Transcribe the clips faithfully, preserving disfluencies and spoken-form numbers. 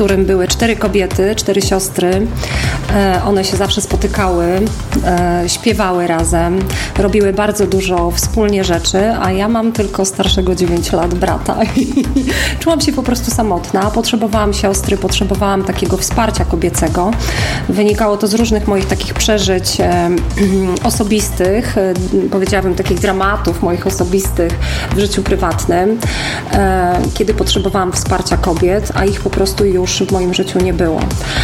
którym były cztery kobiety, cztery siostry. One się zawsze spotykały, śpiewały razem, robiły bardzo dużo wspólnie rzeczy, a ja mam tylko starszego dziewięć lat brata. Czułam się po prostu samotna, potrzebowałam siostry, potrzebowałam takiego wsparcia kobiecego. Wynikało to z różnych moich takich przeżyć osobistych, powiedziałabym takich dramatów moich osobistych w życiu prywatnym, kiedy potrzebowałam wsparcia kobiet, a ich po prostu już w moim życiu nie było.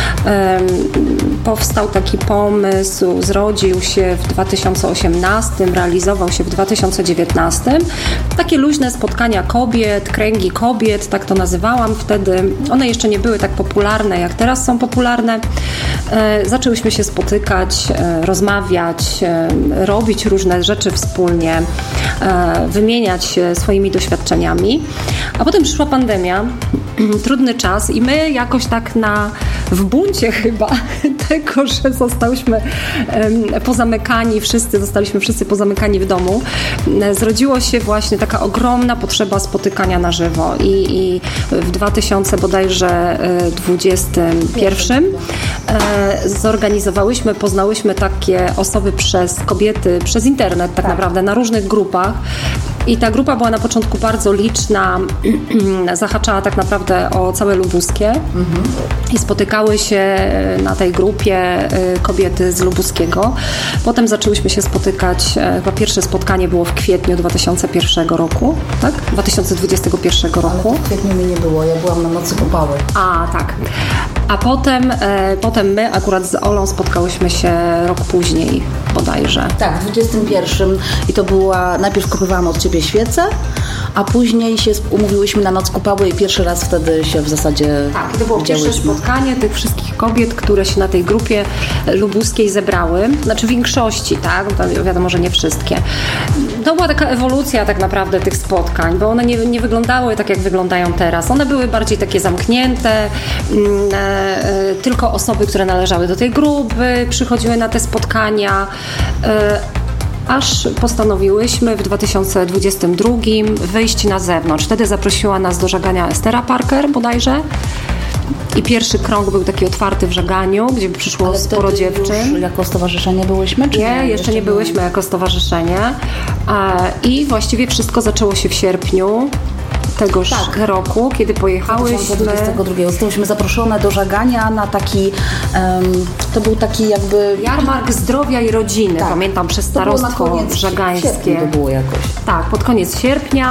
Powstał taki pomysł, zrodził się w dwa tysiące osiemnastym, realizował się w dwa tysiące dziewiętnastym. Takie luźne spotkania kobiet, kręgi kobiet, tak to nazywałam wtedy. One jeszcze nie były tak popularne, jak teraz są popularne. Zaczęłyśmy się spotykać, rozmawiać, robić różne rzeczy wspólnie, wymieniać się swoimi doświadczeniami. A potem przyszła pandemia, trudny czas i my jakoś tak na, w buncie chyba tego, że zostałyśmy pozamykani, wszyscy, zostaliśmy wszyscy pozamykani w domu, zrodziło się właśnie taka ogromna potrzeba spotykania na żywo i, i w dwa tysiące bodajże dwudziestym pierwszym zorganizowałyśmy, poznałyśmy takie osoby przez kobiety, przez internet tak, tak naprawdę, na różnych grupach. I ta grupa była na początku bardzo liczna, zahaczała tak naprawdę o całe Lubuskie mhm. i spotykały się na tej grupie kobiety z Lubuskiego. Potem zaczęłyśmy się spotykać, chyba pierwsze spotkanie było w kwietniu dwa tysiące pierwszego roku, tak? dwa tysiące dwudziestego pierwszego roku. Ale w kwietniu mnie nie było, ja byłam na Nocy Kupały. A, tak. A potem, e, potem my akurat z Olą spotkałyśmy się rok później bodajże. Tak, w dwudziestym pierwszym i to była, najpierw kupowałam od Ciebie świecę, a później się umówiłyśmy na Noc Kupały i pierwszy raz wtedy się w zasadzie Tak, i to było pierwsze spotkanie tych wszystkich kobiet, które się na tej grupie lubuskiej zebrały. Znaczy w większości, tak? Wiadomo, że nie wszystkie. To była taka ewolucja tak naprawdę tych spotkań, bo one nie, nie wyglądały tak, jak wyglądają teraz. One były bardziej takie zamknięte, tylko osoby, które należały do tej grupy przychodziły na te spotkania, aż postanowiłyśmy w dwa tysiące dwudziestym drugim wyjść na zewnątrz. Wtedy zaprosiła nas do żegania Estera Parker bodajże. I pierwszy krąg był taki otwarty w żeganiu, gdzie przyszło Ale sporo dziewczyn. Już jako stowarzyszenie byłyśmy? Czy nie, nie, jeszcze nie byłyśmy jako stowarzyszenie. I właściwie wszystko zaczęło się w sierpniu tegoż tak. roku, kiedy pojechałyśmy. dwa tysiące dwudziestego drugiego Zostałyśmy zaproszone do żagania na taki, um, to był taki jakby... Jarmark Zdrowia i Rodziny, tak. Pamiętam, przez starostwo żagańskie. To było jakoś. Tak, pod koniec sierpnia.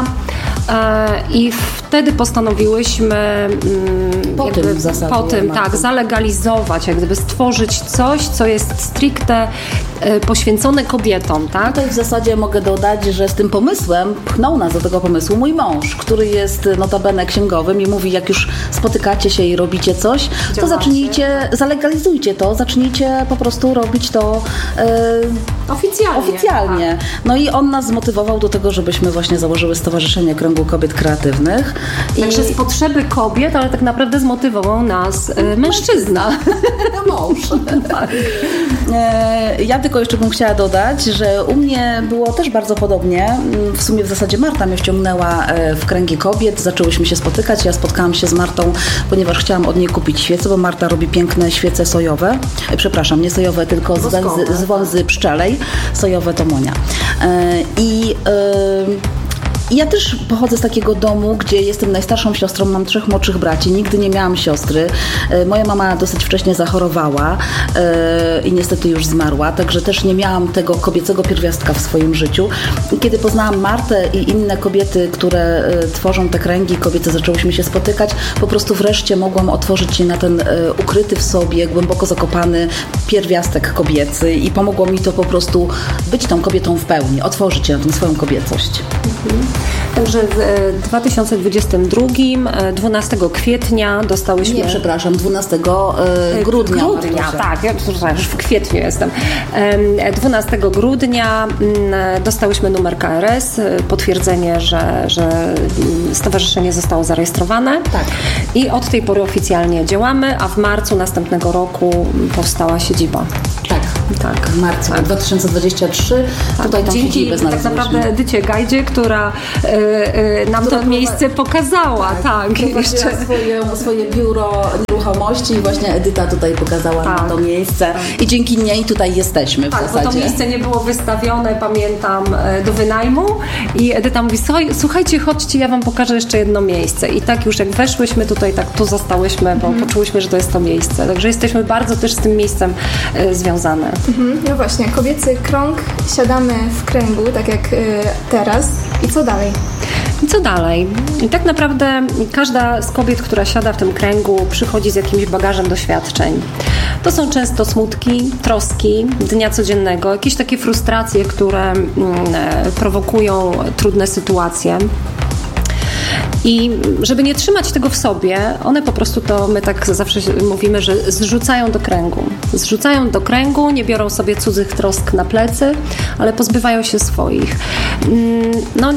I wtedy postanowiłyśmy po jakby, tym, w zasadzie, po tym tak, zalegalizować, jak gdyby stworzyć coś, co jest stricte poświęcone kobietom. Tak? Tutaj w zasadzie mogę dodać, że z tym pomysłem pchnął nas do tego pomysłu mój mąż, który jest notabene księgowym i mówi, jak już spotykacie się i robicie coś, Działacie. to zacznijcie, zalegalizujcie to, zacznijcie po prostu robić to e, oficjalnie. oficjalnie. No i on nas zmotywował do tego, żebyśmy właśnie założyły Stowarzyszenie Kręgu Kobiet Kreatywnych. Także I... z potrzeby kobiet, ale tak naprawdę zmotywował nas e, mężczyzna. Mąż. Tak. E, ja tylko jeszcze bym chciała dodać, że u mnie było też bardzo podobnie. W sumie w zasadzie Marta mnie wciągnęła w kręgi kobiet, zaczęłyśmy się spotykać. Ja spotkałam się z Martą, ponieważ chciałam od niej kupić świece, bo Marta robi piękne świece sojowe. Przepraszam, nie sojowe, tylko z węzy, z wązy pszczelej. Sojowe to Monia. I I ja też pochodzę z takiego domu, gdzie jestem najstarszą siostrą, mam trzech młodszych braci, nigdy nie miałam siostry. Moja mama dosyć wcześnie zachorowała i niestety już zmarła, także też nie miałam tego kobiecego pierwiastka w swoim życiu. I kiedy poznałam Martę i inne kobiety, które tworzą te kręgi kobiece, zaczęłyśmy się spotykać, po prostu wreszcie mogłam otworzyć się na ten ukryty w sobie, głęboko zakopany pierwiastek kobiecy i pomogło mi to po prostu być tą kobietą w pełni, otworzyć się na tę swoją kobiecość. Mhm. Także w dwa tysiące dwudziestym drugim, dwunastego kwietnia dostałyśmy... Nie, przepraszam, dwunastego grudnia. Grudnia, tak, ja już w kwietniu jestem. dwunastego grudnia dostałyśmy numer K R S, potwierdzenie, że, że stowarzyszenie zostało zarejestrowane. Tak. I od tej pory oficjalnie działamy, a w marcu następnego roku powstała siedziba. Tak, tak. W marcu tak. dwa tysiące dwudziestego trzeciego tak, tutaj tą dzięki tak naprawdę Edycie Gajdzie, która y, y, nam która to miejsce pokazała. Tak, tak. Jeszcze swoje, swoje biuro nieruchomości i właśnie Edyta tutaj pokazała tak. nam to miejsce i dzięki niej tutaj jesteśmy w tak, zasadzie. Bo to miejsce nie było wystawione, pamiętam, do wynajmu i Edyta mówi, słuchajcie, chodźcie, ja wam pokażę jeszcze jedno miejsce. I tak już jak weszłyśmy tutaj, tak tu zostałyśmy, bo mhm. poczułyśmy, że to jest to miejsce. Także jesteśmy bardzo też z tym miejscem y, związane. Mhm. No właśnie, kobiecy krąg, siadamy w kręgu, tak jak y, teraz. I co dalej? I co dalej? I tak naprawdę każda z kobiet, która siada w tym kręgu, przychodzi z jakimś bagażem doświadczeń. To są często smutki, troski dnia codziennego, jakieś takie frustracje, które mm, prowokują trudne sytuacje. I żeby nie trzymać tego w sobie, one po prostu to, my tak zawsze mówimy, że zrzucają do kręgu. Zrzucają do kręgu, nie biorą sobie cudzych trosk na plecy, ale pozbywają się swoich. No,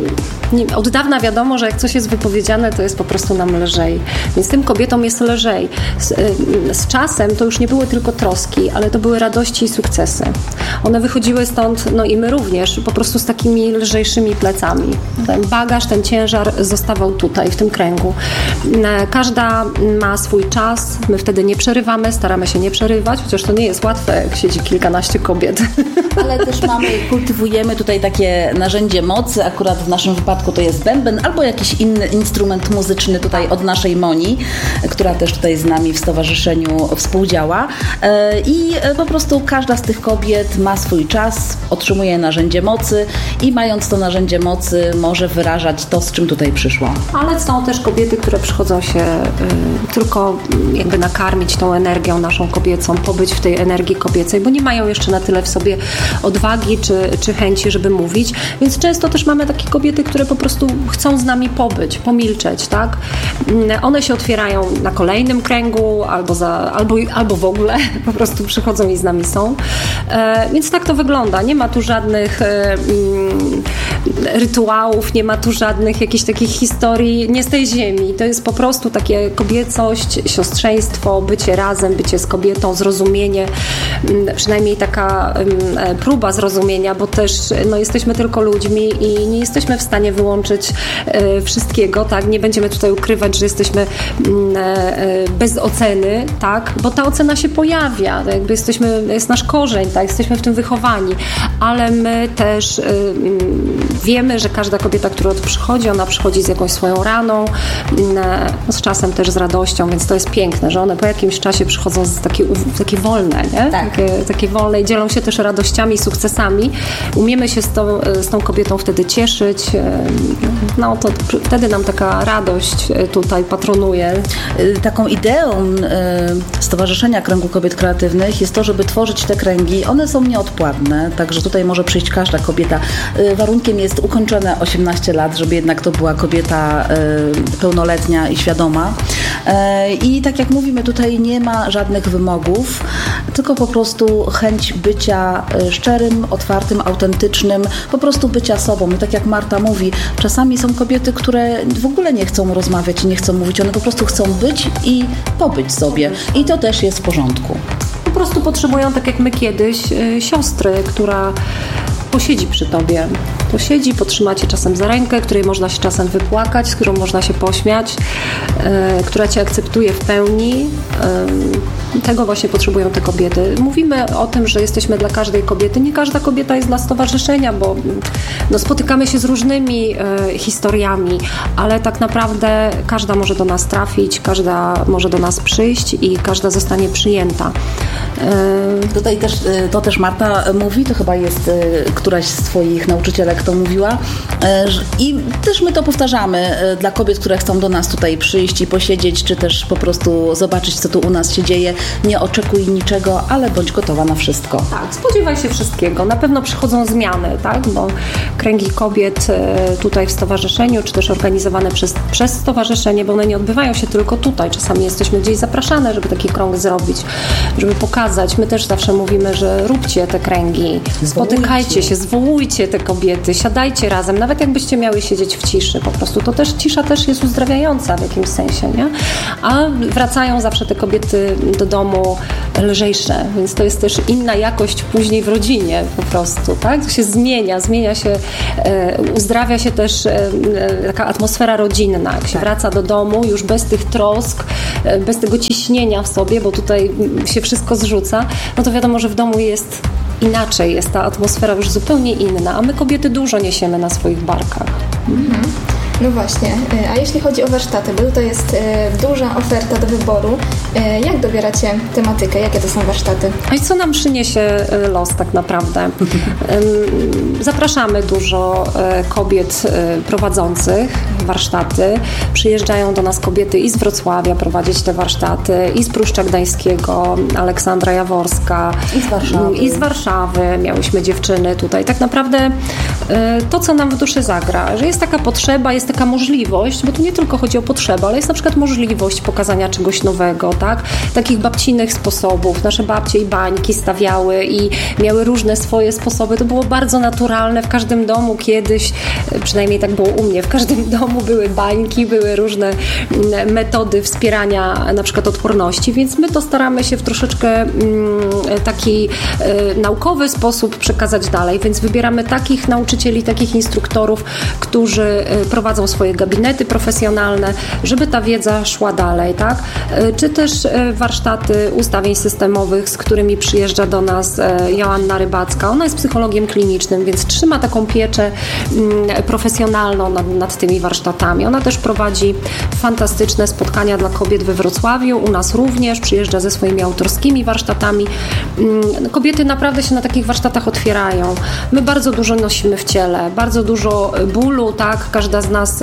od dawna wiadomo, że jak coś jest wypowiedziane, to jest po prostu nam lżej. Więc tym kobietom jest lżej. Z, z czasem to już nie były tylko troski, ale to były radości i sukcesy. One wychodziły stąd, no i my również, po prostu z takimi lżejszymi plecami. Ten bagaż, ten ciężar zostawał tutaj, w tym kręgu. Każda ma swój czas, my wtedy nie przerywamy, staramy się nie przerywać, chociaż to nie jest łatwe, jak siedzi kilkanaście kobiet. Ale też mamy, kultywujemy tutaj takie narzędzie mocy, akurat w naszym wypadku to jest bęben albo jakiś inny instrument muzyczny tutaj od naszej Moni, która też tutaj z nami w stowarzyszeniu współdziała i po prostu każda z tych kobiet ma swój czas, otrzymuje narzędzie mocy i mając to narzędzie mocy może wyrażać to, z czym tutaj przyszła. Ale są też kobiety, które przychodzą się y, tylko jakby nakarmić tą energią naszą kobiecą, pobyć w tej energii kobiecej, bo nie mają jeszcze na tyle w sobie odwagi czy, czy chęci, żeby mówić, więc często też mamy takie kobiety, które po prostu chcą z nami pobyć, pomilczeć, tak? One się otwierają na kolejnym kręgu albo, za, albo, albo w ogóle po prostu przychodzą i z nami są. E, więc tak to wygląda. Nie ma tu żadnych e, mm, rytuałów, nie ma tu żadnych jakichś takich historii nie z tej ziemi. To jest po prostu takie kobiecość, siostrzeństwo, bycie razem, bycie z kobietą, zrozumienie, przynajmniej taka um, próba zrozumienia, bo też no, jesteśmy tylko ludźmi i nie jesteśmy w stanie wyłączyć e, wszystkiego, tak? Nie będziemy tutaj ukrywać, że jesteśmy e, bez oceny, tak? Bo ta ocena się pojawia, tak? Jakby jesteśmy, jest nasz korzeń, tak? Jesteśmy w tym wychowani, ale my też e, wiemy, że każda kobieta, która tu przychodzi, ona przychodzi z jakąś swoją raną, no, z czasem też z radością, więc to jest piękne, że one po jakimś czasie przychodzą z takie, takie wolne, nie? Tak. Takie, takie wolne i dzielą się też radościami, sukcesami. Umiemy się z tą, z tą kobietą wtedy cieszyć, no to wtedy nam taka radość tutaj patronuje. Taką ideą Stowarzyszenia Kręgu Kobiet Kreatywnych jest to, żeby tworzyć te kręgi. One są nieodpłatne, także tutaj może przyjść każda kobieta. Warunkiem jest ukończone osiemnaście lat, żeby jednak to była kobieta pełnoletnia i świadoma. I tak jak mówimy, tutaj nie ma żadnych wymogów, tylko po prostu chęć bycia szczerym, otwartym, autentycznym, po prostu bycia sobą. I tak jak Marta mówi, czasami są kobiety, które w ogóle nie chcą rozmawiać i nie chcą mówić, one po prostu chcą być i pobyć sobie. I to też jest w porządku. Po prostu potrzebują, tak jak my kiedyś, siostry, która posiedzi przy tobie. Posiedzi, potrzyma cię czasem za rękę, której można się czasem wypłakać, z którą można się pośmiać, yy, która cię akceptuje w pełni. Yy, tego właśnie potrzebują te kobiety. Mówimy o tym, że jesteśmy dla każdej kobiety. Nie każda kobieta jest dla stowarzyszenia, bo no, spotykamy się z różnymi yy, historiami, ale tak naprawdę każda może do nas trafić, każda może do nas przyjść i każda zostanie przyjęta. Yy. Tutaj też, to też Marta mówi, to chyba jest yy, któraś z twoich nauczycielek to mówiła i też my to powtarzamy dla kobiet, które chcą do nas tutaj przyjść i posiedzieć, czy też po prostu zobaczyć, co tu u nas się dzieje. Nie oczekuj niczego, ale bądź gotowa na wszystko. Tak, spodziewaj się wszystkiego. Na pewno przychodzą zmiany, tak? Bo kręgi kobiet tutaj w stowarzyszeniu, czy też organizowane przez, przez stowarzyszenie, bo one nie odbywają się tylko tutaj. Czasami jesteśmy gdzieś zapraszane, żeby taki krąg zrobić, żeby pokazać. My też zawsze mówimy, że róbcie te kręgi, spotykajcie się, zwołujcie te kobiety, siadajcie razem, nawet jakbyście miały siedzieć w ciszy po prostu, to też cisza też jest uzdrawiająca w jakimś sensie, nie? A wracają zawsze te kobiety do domu lżejsze, więc to jest też inna jakość później w rodzinie po prostu, tak? To się zmienia, zmienia się, e, uzdrawia się też e, taka atmosfera rodzinna, jak się tak. wraca do domu już bez tych trosk, e, bez tego ciśnienia w sobie, bo tutaj się wszystko zrzuca, no to wiadomo, że w domu jest inaczej, jest ta atmosfera już zupełnie inna, a my kobiety dużo niesiemy na swoich barkach. Mhm. No właśnie, a jeśli chodzi o warsztaty, bo tutaj jest duża oferta do wyboru, jak dobieracie tematykę, jakie to są warsztaty? A i co nam przyniesie los tak naprawdę? Zapraszamy dużo kobiet prowadzących warsztaty. Przyjeżdżają do nas kobiety i z Wrocławia prowadzić te warsztaty, i z Pruszcza Gdańskiego, Aleksandra Jaworska, i z Warszawy. I z Warszawy miałyśmy dziewczyny tutaj. Tak naprawdę to, co nam w duszy zagra, że jest taka potrzeba, jest taka możliwość, bo tu nie tylko chodzi o potrzebę, ale jest na przykład możliwość pokazania czegoś nowego, tak? Takich babcinych sposobów. Nasze babcie i bańki stawiały i miały różne swoje sposoby. To było bardzo naturalne. W każdym domu kiedyś, przynajmniej tak było u mnie, w każdym domu były bańki, były różne metody wspierania na przykład odporności, więc my to staramy się w troszeczkę taki naukowy sposób przekazać dalej, więc wybieramy takich nauczycieli, takich instruktorów, którzy prowadzą swoje gabinety profesjonalne, żeby ta wiedza szła dalej, tak? Czy też warsztaty ustawień systemowych, z którymi przyjeżdża do nas Joanna Rybacka. Ona jest psychologiem klinicznym, więc trzyma taką pieczę profesjonalną nad, nad tymi warsztatami. Ona też prowadzi fantastyczne spotkania dla kobiet we Wrocławiu, u nas również, przyjeżdża ze swoimi autorskimi warsztatami. Kobiety naprawdę się na takich warsztatach otwierają. My bardzo dużo nosimy w ciele, bardzo dużo bólu, tak? Każda z nas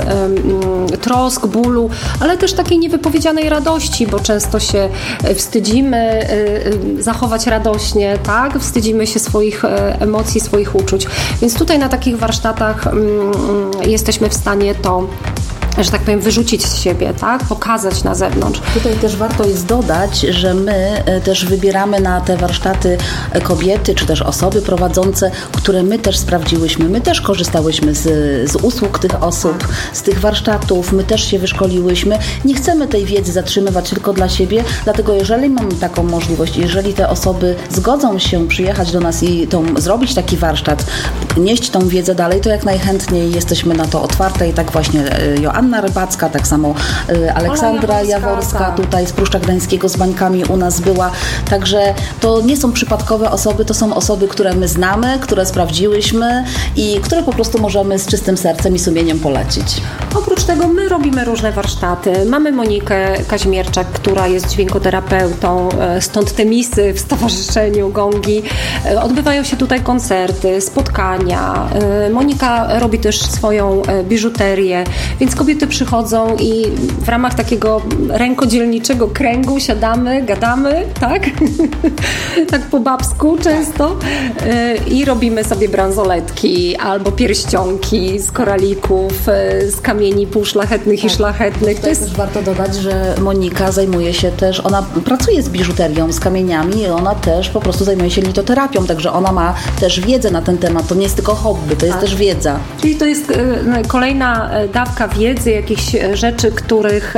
trosk, bólu, ale też takiej niewypowiedzianej radości, bo często się wstydzimy zachować radośnie, tak? Wstydzimy się swoich emocji, swoich uczuć. Więc tutaj na takich warsztatach jesteśmy w stanie to, że tak powiem, wyrzucić z siebie, tak? Pokazać na zewnątrz. Tutaj też warto jest dodać, że my też wybieramy na te warsztaty kobiety, czy też osoby prowadzące, które my też sprawdziłyśmy. My też korzystałyśmy z, z usług tych osób, z tych warsztatów, my też się wyszkoliłyśmy. Nie chcemy tej wiedzy zatrzymywać tylko dla siebie, dlatego jeżeli mamy taką możliwość, jeżeli te osoby zgodzą się przyjechać do nas i tą, zrobić taki warsztat, nieść tą wiedzę dalej, to jak najchętniej jesteśmy na to otwarte i tak właśnie Joanna Anna Rybacka, tak samo y, Aleksandra Jaworska, Jaworska tak. tutaj z Pruszcza Gdańskiego z bańkami u nas była. Także to nie są przypadkowe osoby, to są osoby, które my znamy, które sprawdziłyśmy i które po prostu możemy z czystym sercem i sumieniem polecić. Oprócz tego my robimy różne warsztaty. Mamy Monikę Kaźmierczak, która jest dźwiękoterapeutą, stąd te misy w Stowarzyszeniu Gongi. Odbywają się tutaj koncerty, spotkania. Monika robi też swoją biżuterię, więc kobiety przychodzą i w ramach takiego rękodzielniczego kręgu siadamy, gadamy, tak? tak po babsku często i robimy sobie bransoletki albo pierścionki z koralików, z kamieni półszlachetnych tak. i szlachetnych. To jest też warto dodać, że Monika zajmuje się też, ona pracuje z biżuterią, z kamieniami i ona też po prostu zajmuje się litoterapią, także ona ma też wiedzę na ten temat. To nie jest tylko hobby, to jest tak. też wiedza. Czyli to jest kolejna dawka wiedzy, jakichś rzeczy, których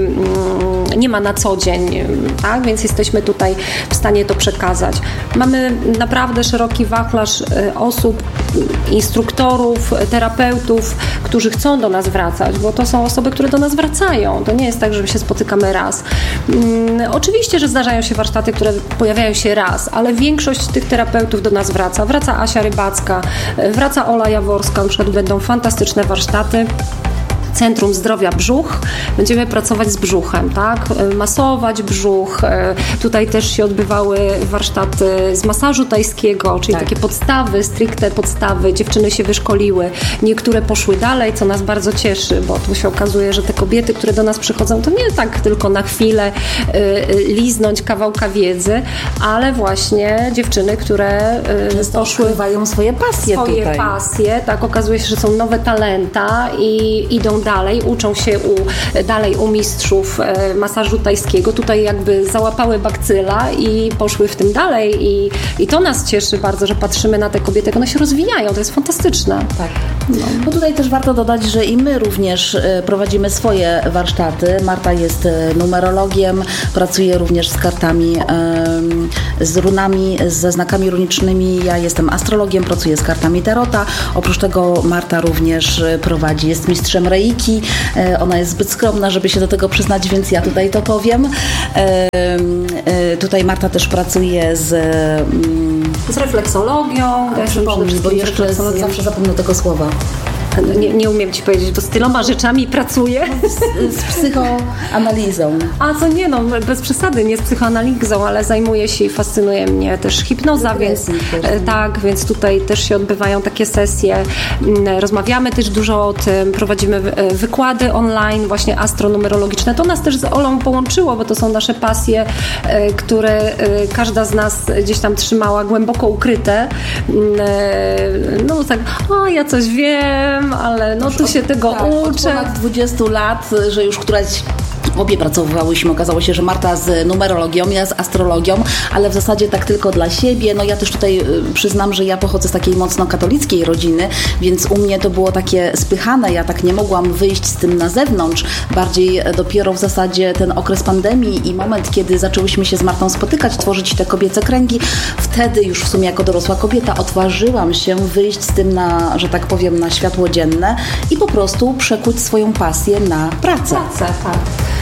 nie ma na co dzień, tak? Więc jesteśmy tutaj w stanie to przekazać. Mamy naprawdę szeroki wachlarz osób, instruktorów, terapeutów, którzy chcą do nas wracać, bo to są osoby, które do nas wracają. To nie jest tak, że się spotykamy raz. Oczywiście, że zdarzają się warsztaty, które pojawiają się raz, ale większość tych terapeutów do nas wraca. Wraca Asia Rybacka, wraca Ola Jaworska, na przykład będą fantastyczne warsztaty. Centrum Zdrowia Brzuch. Będziemy pracować z brzuchem, tak? Masować brzuch. Tutaj też się odbywały warsztaty z masażu tajskiego, czyli tak. takie podstawy, stricte podstawy. Dziewczyny się wyszkoliły. Niektóre poszły dalej, co nas bardzo cieszy, bo tu się okazuje, że te kobiety, które do nas przychodzą, to nie tak tylko na chwilę y, liznąć kawałka wiedzy, ale właśnie dziewczyny, które y, poszły... Odkrywają swoje pasje swoje tutaj. pasje, tak? Okazuje się, że są nowe talenta i idą dalej, uczą się u, dalej u mistrzów e, masażu tajskiego. Tutaj jakby załapały bakcyla i poszły w tym dalej i, i to nas cieszy bardzo, że patrzymy na te kobiety, jak one się rozwijają. To jest fantastyczne. Tak. No. No tutaj też warto dodać, że i my również prowadzimy swoje warsztaty. Marta jest numerologiem, pracuje również z kartami, z runami, ze znakami runicznymi. Ja jestem astrologiem, pracuję z kartami tarota. Oprócz tego Marta również prowadzi, jest mistrzem reiki. Ona jest zbyt skromna, żeby się do tego przyznać, więc ja tutaj to powiem. Tutaj Marta też pracuje z... Z refleksologią. Też przypomnij, bo jeszcze zawsze zapomnę tego słowa. Nie, nie umiem Ci powiedzieć, bo z tyloma rzeczami pracuję. Z, z psychoanalizą. A co nie, no bez przesady, nie z psychoanalizą, ale zajmuję się i fascynuje mnie też hipnoza, więc też, tak, więc tutaj też się odbywają takie sesje. Rozmawiamy też dużo o tym, prowadzimy wykłady online, właśnie astronumerologiczne. To nas też z Olą połączyło, bo to są nasze pasje, które każda z nas gdzieś tam trzymała głęboko ukryte. No tak, o ja coś wiem, ale no tu się tego tak, uczę. Od ponad dwudziestu lat, że już któraś obie pracowałyśmy, okazało się, że Marta z numerologią, ja z astrologią, ale w zasadzie tak tylko dla siebie. No ja też tutaj przyznam, że ja pochodzę z takiej mocno katolickiej rodziny, więc u mnie to było takie spychane, ja tak nie mogłam wyjść z tym na zewnątrz. Bardziej dopiero w zasadzie ten okres pandemii i moment, kiedy zaczęłyśmy się z Martą spotykać, tworzyć te kobiece kręgi, wtedy już w sumie jako dorosła kobieta odważyłam się wyjść z tym na, że tak powiem, na światło dzienne i po prostu przekuć swoją pasję na pracę. Pracę, tak.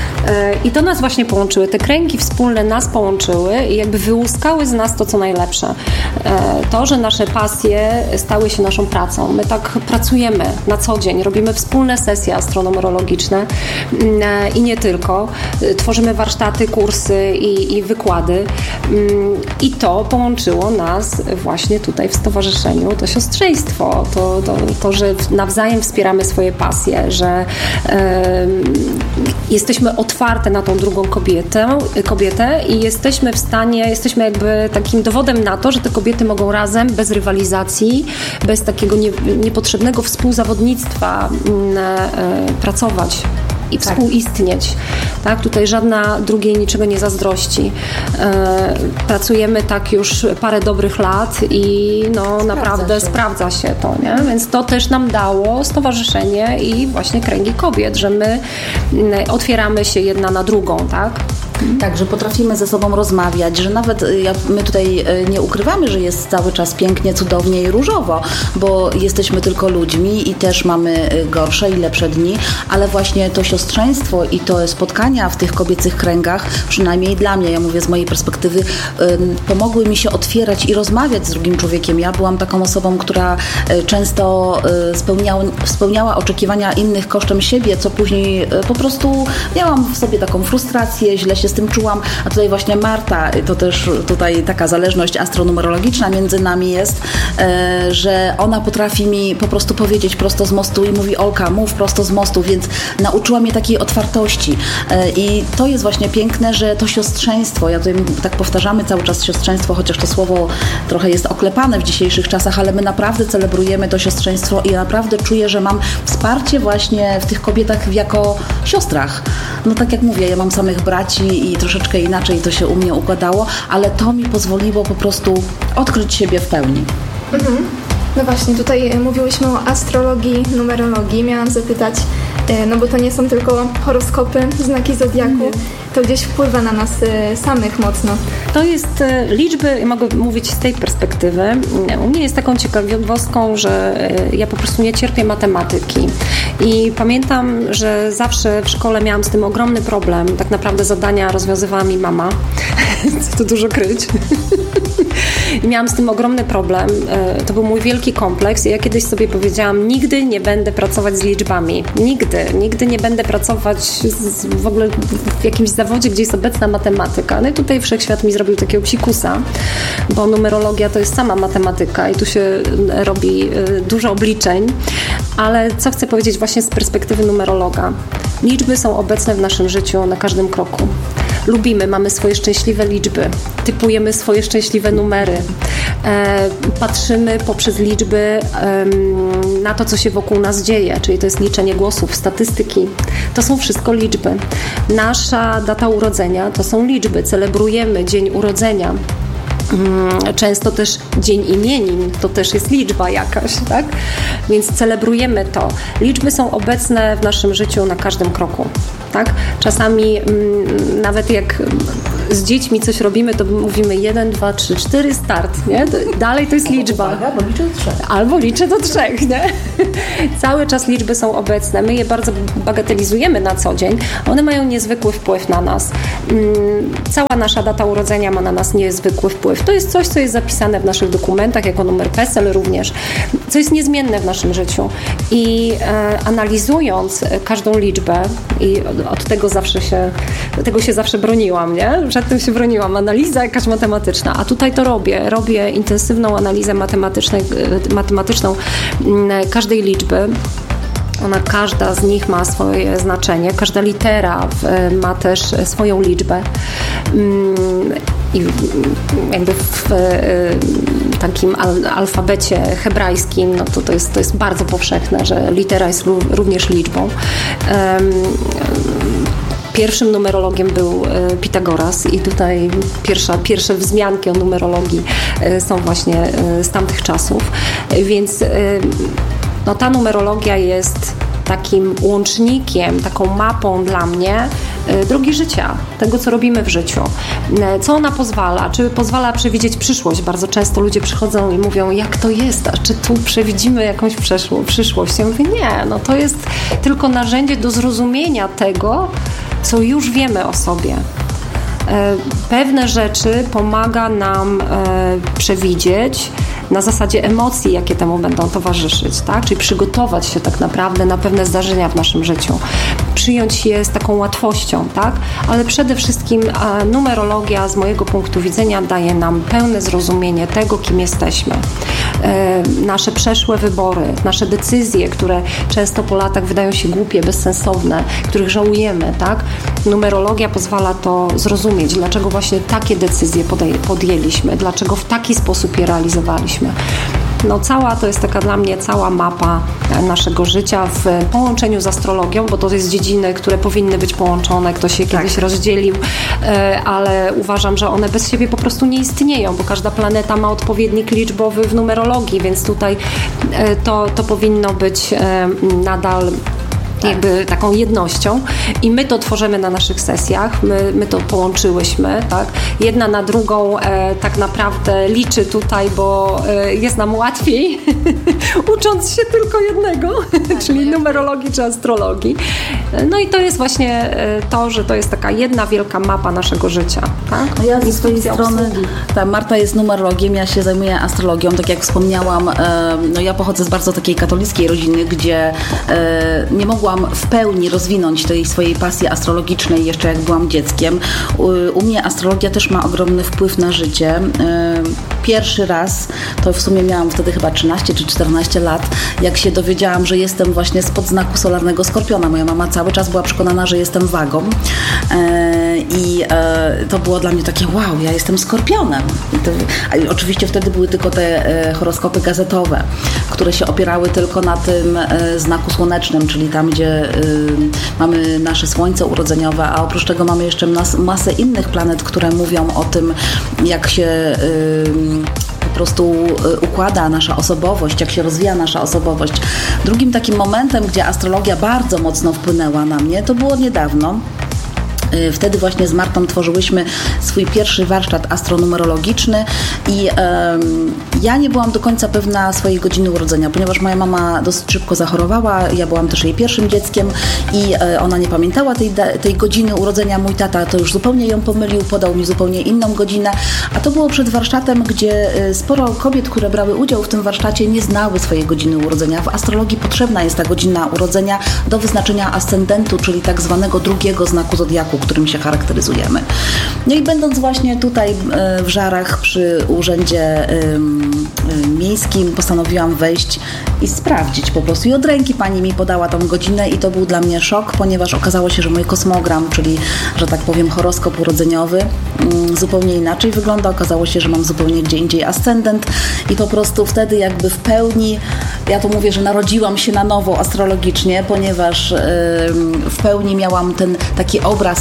I to nas właśnie połączyły. Te kręgi wspólne nas połączyły i jakby wyłuskały z nas to, co najlepsze. To, że nasze pasje stały się naszą pracą. My tak pracujemy na co dzień. Robimy wspólne sesje astronumerologiczne i nie tylko. Tworzymy warsztaty, kursy i, i wykłady. I to połączyło nas właśnie tutaj w stowarzyszeniu. To siostrzeństwo. To, to, to że nawzajem wspieramy swoje pasje, że e, jesteśmy otwarte na tą drugą kobietę, kobietę i jesteśmy w stanie, jesteśmy jakby takim dowodem na to, że te kobiety mogą razem, bez rywalizacji, bez takiego nie, niepotrzebnego współzawodnictwa e, pracować i tak. współistnieć. Tak? Tutaj żadna drugiej niczego nie zazdrości. E, pracujemy tak już parę dobrych lat i no sprawdza naprawdę się. sprawdza się to, nie? Więc to też nam dało stowarzyszenie i właśnie kręgi kobiet, że my otwieramy się jedna na drugą, tak? Tak, że potrafimy ze sobą rozmawiać, że nawet my tutaj nie ukrywamy, że jest cały czas pięknie, cudownie i różowo, bo jesteśmy tylko ludźmi i też mamy gorsze i lepsze dni, ale właśnie to siostrzeństwo i to spotkania w tych kobiecych kręgach, przynajmniej dla mnie, ja mówię z mojej perspektywy, pomogły mi się otwierać i rozmawiać z drugim człowiekiem. Ja byłam taką osobą, która często spełniała, spełniała oczekiwania innych kosztem siebie, co później po prostu miałam w sobie taką frustrację, źle się z tym czułam, a tutaj właśnie Marta, to też tutaj taka zależność astronumerologiczna między nami jest, że ona potrafi mi po prostu powiedzieć prosto z mostu i mówi: Olka, mów prosto z mostu, więc nauczyła mnie takiej otwartości i to jest właśnie piękne, że to siostrzeństwo, ja tutaj tak powtarzamy cały czas siostrzeństwo, chociaż to słowo trochę jest oklepane w dzisiejszych czasach, ale my naprawdę celebrujemy to siostrzeństwo i ja naprawdę czuję, że mam wsparcie właśnie w tych kobietach jako siostrach. No tak jak mówię, ja mam samych braci i troszeczkę inaczej to się u mnie układało, ale to mi pozwoliło po prostu odkryć siebie w pełni. Mhm. No właśnie, tutaj mówiłyśmy o astrologii, numerologii. Miałam zapytać, no bo to nie są tylko horoskopy, znaki zodiaku, mm. to gdzieś wpływa na nas samych mocno. To jest liczby, mogę mówić z tej perspektywy. U mnie jest taką ciekawostką, że ja po prostu nie cierpię matematyki. I pamiętam, że zawsze w szkole miałam z tym ogromny problem. Tak naprawdę zadania rozwiązywała mi mama. Co tu dużo kryć. I miałam z tym ogromny problem. To był mój wielki kompleks i ja kiedyś sobie powiedziałam, nigdy nie będę pracować z liczbami. Nigdy. Nigdy nie będę pracować z, w ogóle w jakimś zawodzie, gdzie jest obecna matematyka. No i tutaj wszechświat mi zrobił takiego psikusa, bo numerologia to jest sama matematyka i tu się robi dużo obliczeń. Ale co chcę powiedzieć właśnie z perspektywy numerologa? Liczby są obecne w naszym życiu na każdym kroku. Lubimy, mamy swoje szczęśliwe liczby, typujemy swoje szczęśliwe numery, e, patrzymy poprzez liczby e, na to, co się wokół nas dzieje, czyli to jest liczenie głosów, statystyki. To są wszystko liczby. Nasza data urodzenia to są liczby, celebrujemy dzień urodzenia. Często też dzień imienin to też jest liczba jakaś, tak? Więc celebrujemy to. Liczby są obecne w naszym życiu na każdym kroku, tak? Czasami m, nawet jak z dziećmi coś robimy, to mówimy jeden, dwa, trzy, cztery, start, nie? Dalej to jest liczba. Albo liczę do trzech. Albo liczę do trzech, nie? Cały czas liczby są obecne. My je bardzo bagatelizujemy na co dzień. One mają niezwykły wpływ na nas. Cała nasza data urodzenia ma na nas niezwykły wpływ. To jest coś, co jest zapisane w naszych dokumentach, jako numer PESEL również, co jest niezmienne w naszym życiu. I e, analizując każdą liczbę, i od, od tego zawsze się, tego się zawsze broniłam, nie? Przed tym się broniłam. Analiza jakaś matematyczna, a tutaj to robię. Robię intensywną analizę matematyczną, matematyczną każdej liczby. Ona, każda z nich ma swoje znaczenie, każda litera w, ma też swoją liczbę. I jakby w takim alfabecie hebrajskim, no to, to, jest, to jest bardzo powszechne, że litera jest również liczbą. Pierwszym numerologiem był Pitagoras i tutaj pierwsza, pierwsze wzmianki o numerologii są właśnie z tamtych czasów, więc no, ta numerologia jest takim łącznikiem, taką mapą dla mnie drogi życia, tego, co robimy w życiu. Co ona pozwala? Czy pozwala przewidzieć przyszłość? Bardzo często ludzie przychodzą i mówią, jak to jest? A czy tu przewidzimy jakąś przyszłość? Ja mówię, nie, no to jest tylko narzędzie do zrozumienia tego, co już wiemy o sobie. Pewne rzeczy pomaga nam przewidzieć na zasadzie emocji, jakie temu będą towarzyszyć, tak? Czyli przygotować się tak naprawdę na pewne zdarzenia w naszym życiu. Przyjąć je z taką łatwością, tak? Ale przede wszystkim numerologia z mojego punktu widzenia daje nam pełne zrozumienie tego, kim jesteśmy. Nasze przeszłe wybory, nasze decyzje, które często po latach wydają się głupie, bezsensowne, których żałujemy, tak? Numerologia pozwala to zrozumieć, dlaczego właśnie takie decyzje podjęliśmy, dlaczego w taki sposób je realizowaliśmy. No cała to jest taka dla mnie cała mapa naszego życia w połączeniu z astrologią, bo to jest dziedziny, które powinny być połączone, ktoś się kiedyś tak rozdzielił, ale uważam, że one bez siebie po prostu nie istnieją, bo każda planeta ma odpowiednik liczbowy w numerologii, więc tutaj to, to powinno być nadal jakby taką jednością i my to tworzymy na naszych sesjach, my, my to połączyłyśmy, tak? Jedna na drugą e, tak naprawdę liczy tutaj, bo e, jest nam łatwiej ucząc się tylko jednego, tak, czyli numerologii czy astrologii. No i to jest właśnie e, to, że to jest taka jedna wielka mapa naszego życia, tak? No ja ze swojej strony, ta Marta jest numerologiem, ja się zajmuję astrologią, tak jak wspomniałam, e, no ja pochodzę z bardzo takiej katolickiej rodziny, gdzie e, nie mogłam w pełni rozwinąć tej swojej pasji astrologicznej jeszcze jak byłam dzieckiem. U, u mnie astrologia też ma ogromny wpływ na życie. Pierwszy raz, to w sumie miałam wtedy chyba trzynaście czy czternaście lat, jak się dowiedziałam, że jestem właśnie spod znaku solarnego Skorpiona. Moja mama cały czas była przekonana, że jestem wagą i to było dla mnie takie wow, ja jestem Skorpionem. I to, a oczywiście wtedy były tylko te horoskopy gazetowe, które się opierały tylko na tym znaku słonecznym, czyli tam, gdzie mamy nasze słońce urodzeniowe, a oprócz tego mamy jeszcze mas- masę innych planet, które mówią o tym, jak się po prostu układa nasza osobowość, jak się rozwija nasza osobowość. Drugim takim momentem, gdzie astrologia bardzo mocno wpłynęła na mnie, to było niedawno. Wtedy właśnie z Martą tworzyłyśmy swój pierwszy warsztat astronumerologiczny i um, ja nie byłam do końca pewna swojej godziny urodzenia, ponieważ moja mama dosyć szybko zachorowała, ja byłam też jej pierwszym dzieckiem i e, ona nie pamiętała tej, tej godziny urodzenia. Mój tata to już zupełnie ją pomylił, podał mi zupełnie inną godzinę, a to było przed warsztatem, gdzie sporo kobiet, które brały udział w tym warsztacie, nie znały swojej godziny urodzenia. W astrologii potrzebna jest ta godzina urodzenia do wyznaczenia ascendentu, czyli tak zwanego drugiego znaku zodiaku, którym się charakteryzujemy. No i będąc właśnie tutaj w Żarach przy urzędzie miejskim, postanowiłam wejść i sprawdzić po prostu. I od ręki pani mi podała tą godzinę i to był dla mnie szok, ponieważ okazało się, że mój kosmogram, czyli, że tak powiem, horoskop urodzeniowy zupełnie inaczej wygląda. Okazało się, że mam zupełnie gdzie indziej ascendent i po prostu wtedy jakby w pełni, ja to mówię, że narodziłam się na nowo astrologicznie, ponieważ w pełni miałam ten taki obraz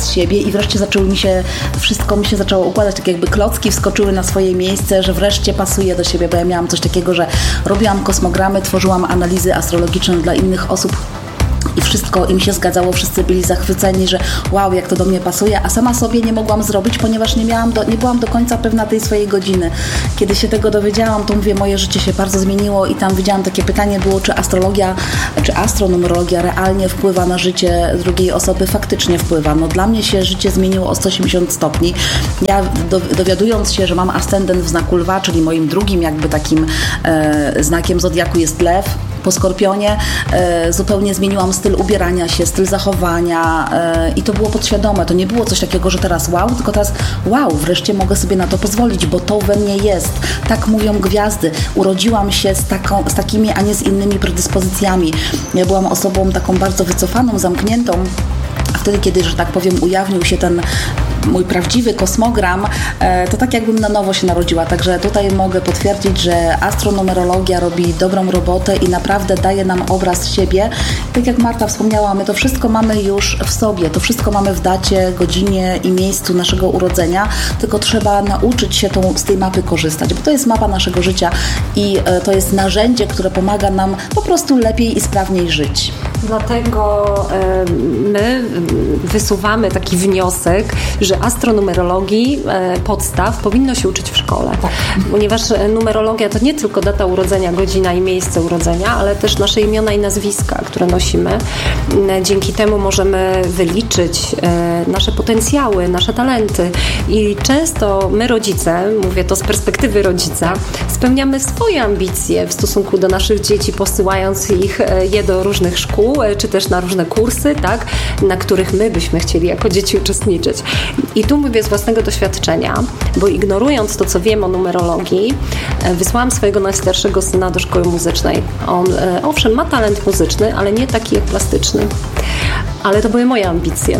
obraz siebie i wreszcie zaczęło mi się, wszystko mi się zaczęło układać, tak jakby klocki wskoczyły na swoje miejsce, że wreszcie pasuje do siebie, bo ja miałam coś takiego, że robiłam kosmogramy, tworzyłam analizy astrologiczne dla innych osób i wszystko im się zgadzało, wszyscy byli zachwyceni, że wow, jak to do mnie pasuje, a sama sobie nie mogłam zrobić, ponieważ nie miałam do, nie byłam do końca pewna tej swojej godziny. Kiedy się tego dowiedziałam, to mówię, moje życie się bardzo zmieniło i tam widziałam takie pytanie było, czy astrologia, czy astronumerologia realnie wpływa na życie drugiej osoby, faktycznie wpływa. No dla mnie się życie zmieniło o sto osiemdziesiąt stopni. Ja do, dowiadując się, że mam ascendent w znaku lwa, czyli moim drugim jakby takim e, znakiem zodiaku jest lew, po Skorpionie e, zupełnie zmieniłam styl ubierania się, styl zachowania e, i to było podświadome. To nie było coś takiego, że teraz wow, tylko teraz wow, wreszcie mogę sobie na to pozwolić, bo to we mnie jest. Tak mówią gwiazdy. Urodziłam się z, taką, z takimi, a nie z innymi predyspozycjami. Ja byłam osobą taką bardzo wycofaną, zamkniętą. A wtedy, kiedy, że tak powiem, ujawnił się ten mój prawdziwy kosmogram, to tak jakbym na nowo się narodziła. Także tutaj mogę potwierdzić, że astronumerologia robi dobrą robotę i naprawdę daje nam obraz siebie. Tak jak Marta wspomniała, my to wszystko mamy już w sobie. To wszystko mamy w dacie, godzinie i miejscu naszego urodzenia, tylko trzeba nauczyć się tą, z tej mapy korzystać, bo to jest mapa naszego życia i to jest narzędzie, które pomaga nam po prostu lepiej i sprawniej żyć. Dlatego my wysuwamy taki wniosek, że astronumerologii podstaw powinno się uczyć w szkole. Tak. Ponieważ numerologia to nie tylko data urodzenia, godzina i miejsce urodzenia, ale też nasze imiona i nazwiska, które nosimy. Dzięki temu możemy wyliczyć nasze potencjały, nasze talenty. I często my rodzice, mówię to z perspektywy rodzica, spełniamy swoje ambicje w stosunku do naszych dzieci, posyłając ich je do różnych szkół, czy też na różne kursy, tak, na których my byśmy chcieli jako dzieci uczestniczyć. I tu mówię z własnego doświadczenia, bo ignorując to, co wiem o numerologii, wysłałam swojego najstarszego syna do szkoły muzycznej. On, owszem, ma talent muzyczny, ale nie taki jak plastyczny. Ale to były moje ambicje.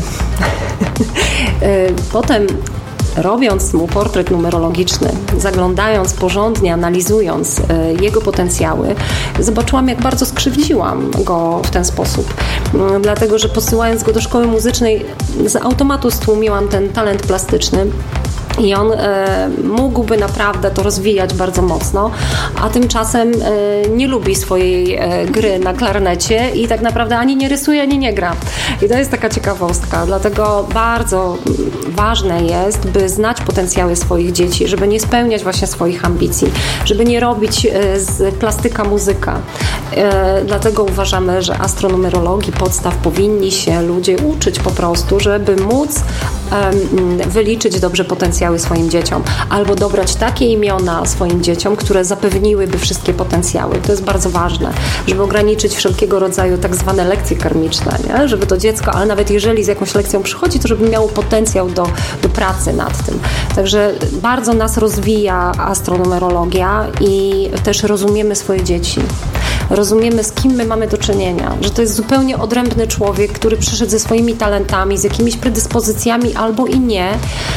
Potem robiąc mu portret numerologiczny, zaglądając porządnie, analizując jego potencjały, zobaczyłam, jak bardzo skrzywdziłam go w ten sposób. Dlatego, że posyłając go do szkoły muzycznej, z automatu stłumiłam ten talent plastyczny. I on e, mógłby naprawdę to rozwijać bardzo mocno, a tymczasem e, nie lubi swojej e, gry na klarnecie i tak naprawdę ani nie rysuje, ani nie gra. I to jest taka ciekawostka, dlatego bardzo ważne jest, by znać potencjały swoich dzieci, żeby nie spełniać właśnie swoich ambicji, żeby nie robić e, z plastyka muzyka. E, dlatego uważamy, że astronumerologii podstaw powinni się ludzie uczyć po prostu, żeby móc e, wyliczyć dobrze potencjały swoim dzieciom, albo dobrać takie imiona swoim dzieciom, które zapewniłyby wszystkie potencjały. To jest bardzo ważne, żeby ograniczyć wszelkiego rodzaju tak zwane lekcje karmiczne, nie? Żeby to dziecko, ale nawet jeżeli z jakąś lekcją przychodzi, to żeby miało potencjał do, do pracy nad tym. Także bardzo nas rozwija astronumerologia i też rozumiemy swoje dzieci. Rozumiemy, z kim my mamy do czynienia, że to jest zupełnie odrębny człowiek, który przyszedł ze swoimi talentami, z jakimiś predyspozycjami albo i nie.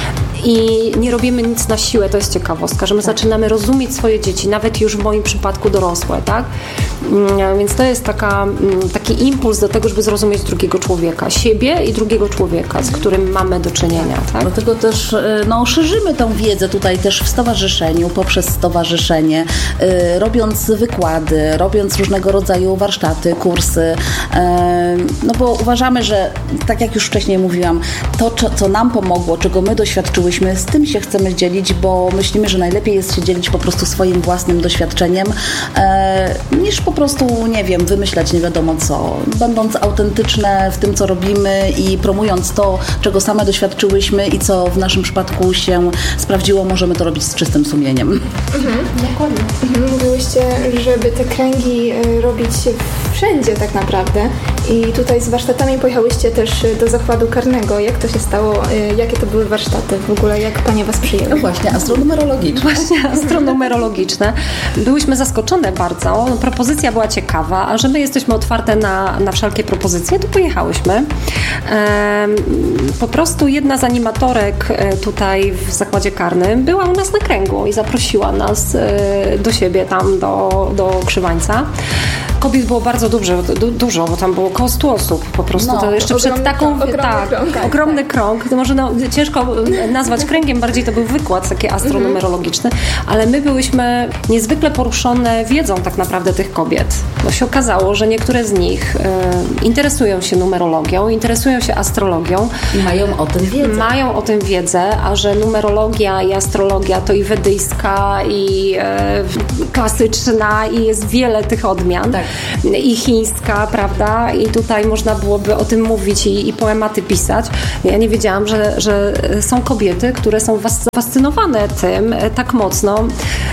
I nie robimy nic na siłę, to jest ciekawostka, że my zaczynamy rozumieć swoje dzieci, nawet już w moim przypadku dorosłe, tak? Więc to jest taka, taki impuls do tego, żeby zrozumieć drugiego człowieka, siebie i drugiego człowieka, z którym mamy do czynienia, tak? Dlatego też no, szerzymy tą wiedzę tutaj też w stowarzyszeniu, poprzez stowarzyszenie, yy, robiąc wykłady, robiąc różnego rodzaju warsztaty, kursy, yy, no bo uważamy, że tak jak już wcześniej mówiłam, to, co nam pomogło, czego my doświadczyłyśmy, z tym się chcemy dzielić, bo myślimy, że najlepiej jest się dzielić po prostu swoim własnym doświadczeniem, e, niż po prostu, nie wiem, wymyślać nie wiadomo co. Będąc autentyczne w tym, co robimy i promując to, czego same doświadczyłyśmy i co w naszym przypadku się sprawdziło, możemy to robić z czystym sumieniem. Mhm. Dokładnie. Mhm. Mówiłyście, żeby te kręgi robić wszędzie tak naprawdę i tutaj z warsztatami pojechałyście też do zakładu karnego. Jak to się stało? Jakie to były warsztaty w ogóle? ogóle, jak Panie Was przyjęły? No właśnie, astronumerologiczne. Właśnie astronumerologiczne. Byłyśmy zaskoczone bardzo. Propozycja była ciekawa, a że my jesteśmy otwarte na, na wszelkie propozycje, to pojechałyśmy. Po prostu jedna z animatorek tutaj w zakładzie karnym była u nas na kręgu i zaprosiła nas do siebie tam, do, do Krzywańca. Kobiet było bardzo dużo, du, dużo, bo tam było około stu osób po prostu. No, to jeszcze przed taką... Krąg, tak, krąg, tak, ogromny tak. krąg. To może no, ciężko nazwać kręgiem, bardziej to był wykład taki astronumerologiczny, ale my byłyśmy niezwykle poruszone wiedzą tak naprawdę tych kobiet. Bo się okazało, że niektóre z nich y, interesują się numerologią, interesują się astrologią. I mają o tym wiedzę. Mają o tym wiedzę, a że numerologia i astrologia to i wedyjska, i y, klasyczna, i jest wiele tych odmian. Tak. I chińska, prawda? I tutaj można byłoby o tym mówić i, i poematy pisać. Ja nie wiedziałam, że, że są kobiety, które są zafascynowane tym tak mocno.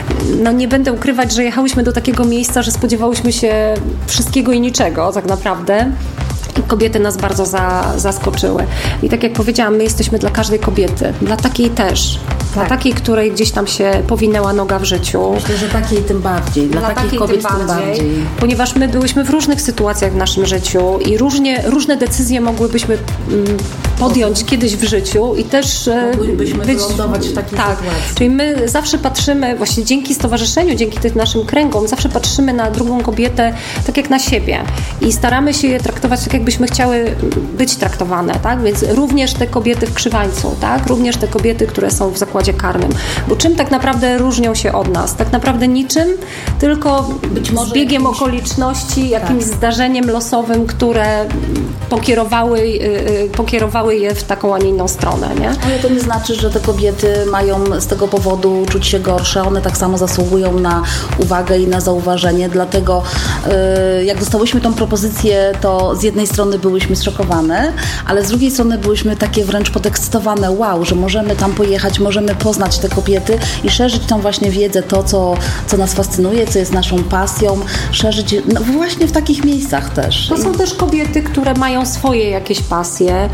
No nie będę ukrywać, że jechałyśmy do takiego miejsca, że spodziewałyśmy się wszystkiego i niczego tak naprawdę. I kobiety nas bardzo za, zaskoczyły. I tak jak powiedziałam, my jesteśmy dla każdej kobiety. Dla takiej też. Dla Tak. takiej, której gdzieś tam się powinęła noga w życiu. Myślę, że takiej tym bardziej. Dla, Dla takich takiej kobiet tym tym bardziej, bardziej. ponieważ my byłyśmy w różnych sytuacjach w naszym życiu i różnie, różne decyzje mogłybyśmy mm, podjąć kiedyś w życiu i też e, Mogłybyśmy wylądować w takiej tak, sytuacji. czyli my zawsze patrzymy, właśnie dzięki stowarzyszeniu, dzięki tym naszym kręgom, zawsze patrzymy na drugą kobietę tak jak na siebie i staramy się je traktować tak, jakbyśmy chciały być traktowane, tak? Więc również te kobiety w Krzywańcu, tak? Również te kobiety, które są w zakładzie karnym. Bo czym tak naprawdę różnią się od nas? Tak naprawdę niczym, tylko Być może zbiegiem jakimś- okoliczności, jakimś Tak. zdarzeniem losowym, które pokierowały, yy, pokierowały je w taką, a nie inną stronę, nie? Ale to nie znaczy, że te kobiety mają z tego powodu czuć się gorsze. One tak samo zasługują na uwagę i na zauważenie. Dlatego yy, jak dostałyśmy tą propozycję, to z jednej strony byłyśmy zszokowane, ale z drugiej strony byłyśmy takie wręcz podekscytowane. Wow, że możemy tam pojechać, możemy poznać te kobiety i szerzyć tą właśnie wiedzę, to co, co nas fascynuje, co jest naszą pasją, szerzyć no, właśnie w takich miejscach też. To są też kobiety, które mają swoje jakieś pasje.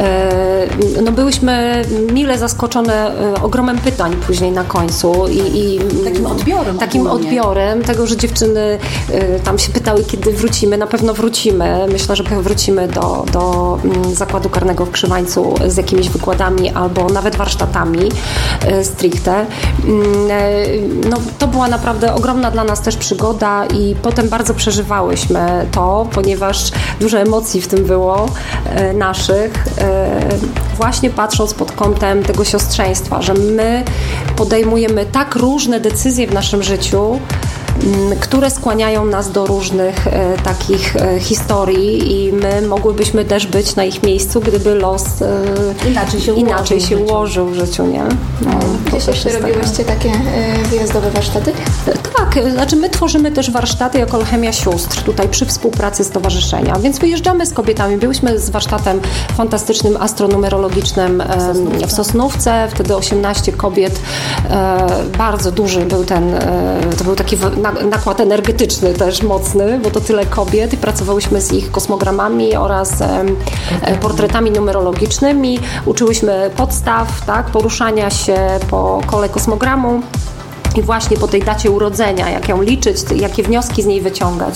E, No byłyśmy mile zaskoczone e, ogromem pytań później na końcu i, i Takim odbiorem takim ogólnie. odbiorem tego, że dziewczyny e, tam się pytały, kiedy wrócimy. Na pewno wrócimy. Myślę, że wrócimy do, do mm, zakładu karnego w Krzywańcu z jakimiś wykładami albo nawet warsztatami e, stricte. Mm, e, No, to była naprawdę ogromna dla nas też przygoda i potem bardzo przeżywałyśmy to, ponieważ dużo emocji w tym było e, naszych, e, właśnie patrząc pod kątem tego siostrzeństwa, że my podejmujemy tak różne decyzje w naszym życiu, m, które skłaniają nas do różnych e, takich e, historii i my mogłybyśmy też być na ich miejscu, gdyby los e, Inaczej się inaczej ułożył w się życiu. ułożył w życiu, nie? No, to Gdzieś też jeszcze jest robiłyście takie y, wyjazdowe warsztaty? tak, znaczy my tworzymy też warsztaty jako Alchemia Sióstr tutaj przy współpracy stowarzyszenia, więc wyjeżdżamy z kobietami. Byłyśmy z warsztatem fantastycznym astronumerologicznym em, w Sosnówce, wtedy osiemnaście kobiet, e, bardzo duży był ten, e, to był taki w- na- nakład energetyczny też mocny, bo to tyle kobiet i pracowałyśmy z ich kosmogramami oraz em, e, portretami numerologicznymi, uczyłyśmy podstaw, tak, poruszania się po kole kosmogramu. I właśnie po tej dacie urodzenia, jak ją liczyć, jakie wnioski z niej wyciągać.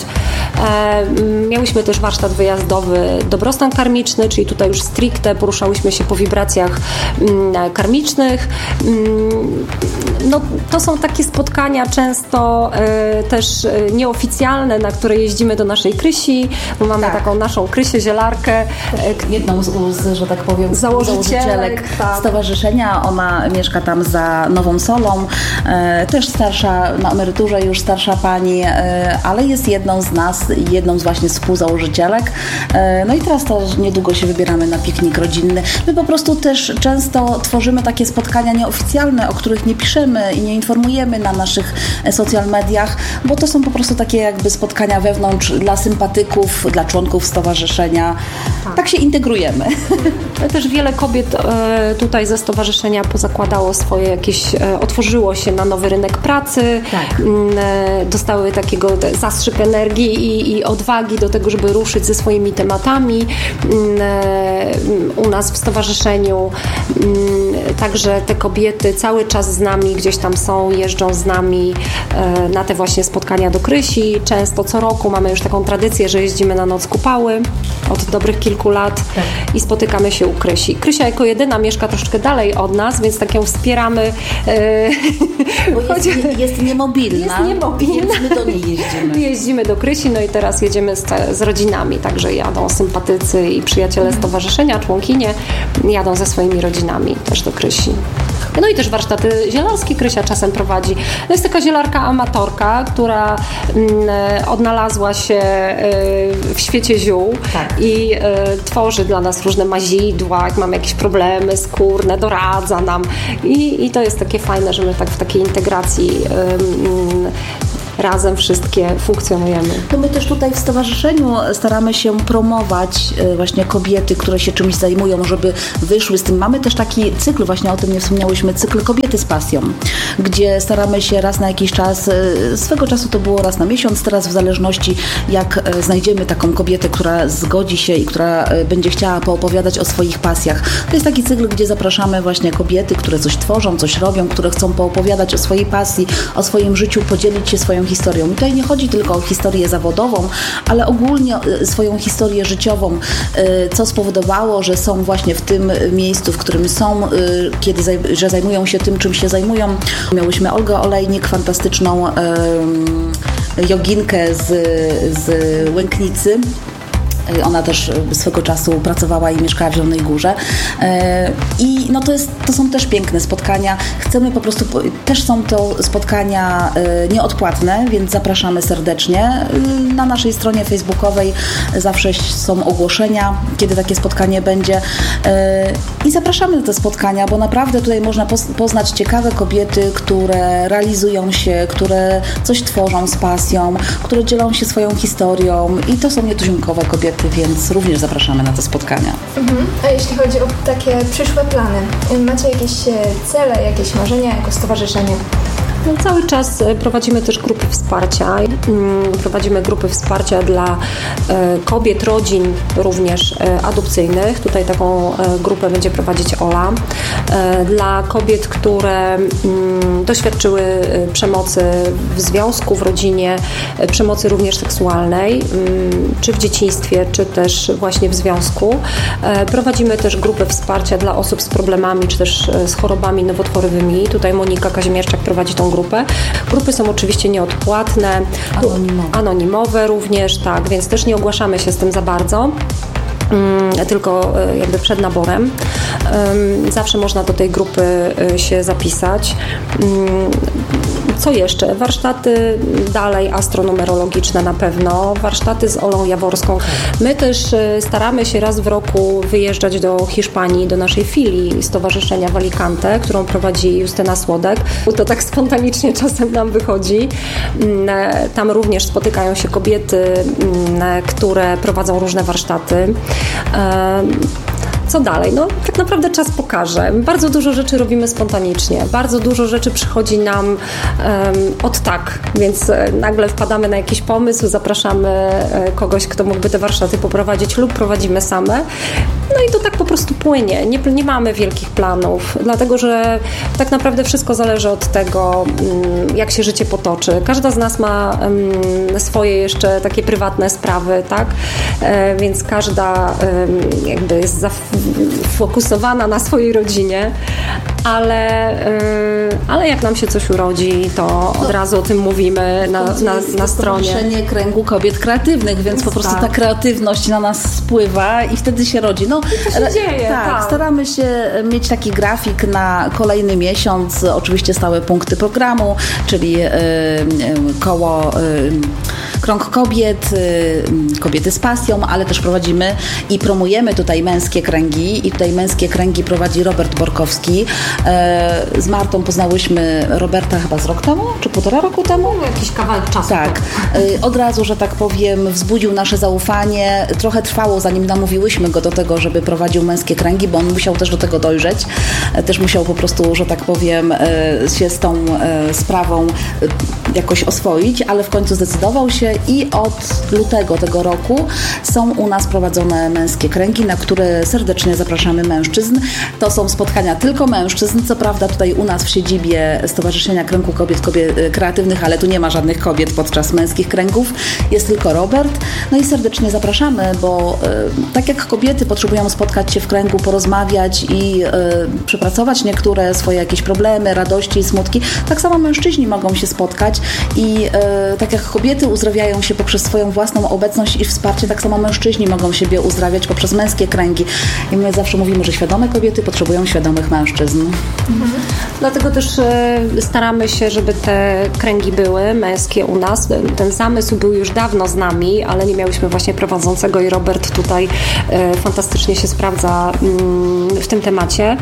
E, miałyśmy też warsztat wyjazdowy dobrostan karmiczny, czyli tutaj już stricte poruszałyśmy się po wibracjach mm, karmicznych. Mm, no, to są takie spotkania często e, też e, nieoficjalne, na które jeździmy do naszej Krysi, bo mamy Tak. taką naszą Krysię Zielarkę. E, Jedną z, z, że tak powiem, Założycielek, założycielek tak. stowarzyszenia. Ona mieszka tam za Nową Solą. E, też starsza, na emeryturze już starsza pani, e, ale jest jedną z nas, jedną z właśnie współzałożycielek. E, no i teraz też niedługo się wybieramy na piknik rodzinny. My po prostu też często tworzymy takie spotkania nieoficjalne, o których nie piszemy i nie informujemy na naszych e, social mediach, bo to są po prostu takie jakby spotkania wewnątrz dla sympatyków, dla członków stowarzyszenia. Tak, tak się integrujemy. Też wiele kobiet e, tutaj ze stowarzyszenia pozakładało swoje jakieś, e, otworzyło się na nowy rynek warunek pracy, tak. dostały takiego zastrzyk energii i, i odwagi do tego, żeby ruszyć ze swoimi tematami u nas w stowarzyszeniu. Także te kobiety cały czas z nami gdzieś tam są, jeżdżą z nami na te właśnie spotkania do Krysi. Często co roku mamy już taką tradycję, że jeździmy na Noc Kupały od dobrych kilku lat tak. i spotykamy się u Krysi. Krysia jako jedyna mieszka troszeczkę dalej od nas, więc tak ją wspieramy. Bo jest, nie, jest niemobilna. Jest niemobilna. Więc my do niej jeździmy. Jeździmy do Krysi, no i teraz jedziemy z, z rodzinami, także jadą sympatycy i przyjaciele mm. stowarzyszenia, członkinie, jadą ze swoimi rodzinami też do Krysi. No i też warsztaty zielarskie Krysia czasem prowadzi. To jest taka zielarka amatorka, która mm, odnalazła się y, w świecie ziół tak. i y, tworzy dla nas różne mazidła, jak mamy jakieś problemy skórne, doradza nam. I, i to jest takie fajne, że my tak w takiej integracji y, y, razem wszystkie funkcjonujemy. To my też tutaj w stowarzyszeniu staramy się promować właśnie kobiety, które się czymś zajmują, żeby wyszły z tym. Mamy też taki cykl, właśnie o tym nie wspomniałyśmy, cykl Kobiety z pasją, gdzie staramy się raz na jakiś czas, swego czasu to było raz na miesiąc, teraz w zależności jak znajdziemy taką kobietę, która zgodzi się i która będzie chciała poopowiadać o swoich pasjach. To jest taki cykl, gdzie zapraszamy właśnie kobiety, które coś tworzą, coś robią, które chcą poopowiadać o swojej pasji, o swoim życiu, podzielić się swoją historią. I tutaj nie chodzi tylko o historię zawodową, ale ogólnie swoją historię życiową, co spowodowało, że są właśnie w tym miejscu, w którym są, kiedy zaj- że zajmują się tym, czym się zajmują. Miałyśmy Olgę Olejnik, fantastyczną um, joginkę z, z Łęknicy. Ona też swego czasu pracowała i mieszkała w Zielonej Górze. I no to, jest, to są też piękne spotkania. Chcemy po prostu, też są to spotkania nieodpłatne, więc zapraszamy serdecznie. Na naszej stronie facebookowej zawsze są ogłoszenia, kiedy takie spotkanie będzie. I zapraszamy na te spotkania, bo naprawdę tutaj można poznać ciekawe kobiety, które realizują się, które coś tworzą z pasją, które dzielą się swoją historią i to są nietuzinkowe kobiety, więc również zapraszamy na te spotkania. Mhm. A jeśli chodzi o takie przyszłe plany, macie jakieś cele, jakieś marzenia jako stowarzyszenie? No, cały czas prowadzimy też grupy wsparcia. Prowadzimy grupy wsparcia dla kobiet, rodzin również adopcyjnych. Tutaj taką grupę będzie prowadzić Ola. Dla kobiet, które doświadczyły przemocy w związku, w rodzinie, przemocy również seksualnej, czy w dzieciństwie, czy też właśnie w związku. Prowadzimy też grupę wsparcia dla osób z problemami, czy też z chorobami nowotworowymi. Tutaj Monika Kazimierczak prowadzi tą grupę. Grupy są oczywiście nieodpłatne, anonimowe, anonimowe również, tak, więc też nie ogłaszamy się z tym za bardzo. Tylko jakby przed naborem. Zawsze można do tej grupy się zapisać. Co jeszcze? Warsztaty dalej astronumerologiczne na pewno, warsztaty z Olą Jaworską. My też staramy się raz w roku wyjeżdżać do Hiszpanii, do naszej filii Stowarzyszenia w Alicante, którą prowadzi Justyna Słodek. To tak spontanicznie czasem nam wychodzi. Tam również spotykają się kobiety, które prowadzą różne warsztaty. Co dalej? No tak naprawdę czas pokaże. Bardzo dużo rzeczy robimy spontanicznie. Bardzo dużo rzeczy przychodzi nam um, od tak, więc nagle wpadamy na jakiś pomysł, zapraszamy kogoś, kto mógłby te warsztaty poprowadzić lub prowadzimy same. No i to tak po prostu płynie. Nie, nie mamy wielkich planów, dlatego że tak naprawdę wszystko zależy od tego, jak się życie potoczy. Każda z nas ma um, swoje jeszcze takie prywatne sprawy, tak? E, więc każda um, jakby jest za fokusowana na swojej rodzinie, ale, yy, ale jak nam się coś urodzi, to od razu o tym mówimy na, na, na stronie. Stowarzyszenie Kręgu Kobiet Kreatywnych, więc jest po prostu tak. Ta kreatywność na nas spływa i wtedy się rodzi. No, I to się dzieje. Tak, tak, staramy się mieć taki grafik na kolejny miesiąc, oczywiście stałe punkty programu, czyli yy, koło yy, Krąg Kobiet, Kobiety z Pasją, ale też prowadzimy i promujemy tutaj męskie kręgi i tutaj męskie kręgi prowadzi Robert Borkowski. Z Martą poznałyśmy Roberta chyba z rok temu, czy półtora roku temu? No, jakiś kawałek czasu. Tak. Od razu, że tak powiem, wzbudził nasze zaufanie. Trochę trwało, zanim namówiłyśmy go do tego, żeby prowadził męskie kręgi, bo on musiał też do tego dojrzeć. Też musiał po prostu, że tak powiem, się z tą sprawą jakoś oswoić, ale w końcu zdecydował się i od lutego tego roku są u nas prowadzone męskie kręgi, na które serdecznie zapraszamy mężczyzn. To są spotkania tylko mężczyzn, co prawda tutaj u nas w siedzibie Stowarzyszenia Kręgu Kobiet, Kobiet Kreatywnych, ale tu nie ma żadnych kobiet podczas męskich kręgów, jest tylko Robert. No i serdecznie zapraszamy, bo y, tak jak kobiety potrzebują spotkać się w kręgu, porozmawiać i y, przepracować niektóre swoje jakieś problemy, radości i smutki, tak samo mężczyźni mogą się spotkać i y, tak jak kobiety uzdrawiają się poprzez swoją własną obecność i wsparcie, tak samo mężczyźni mogą siebie uzdrawiać poprzez męskie kręgi. I my zawsze mówimy, że świadome kobiety potrzebują świadomych mężczyzn. Mhm. Dlatego też y, staramy się, żeby te kręgi były męskie u nas. Ten zamysł był już dawno z nami, ale nie miałyśmy właśnie prowadzącego i Robert tutaj y, fantastycznie się sprawdza y, w tym temacie.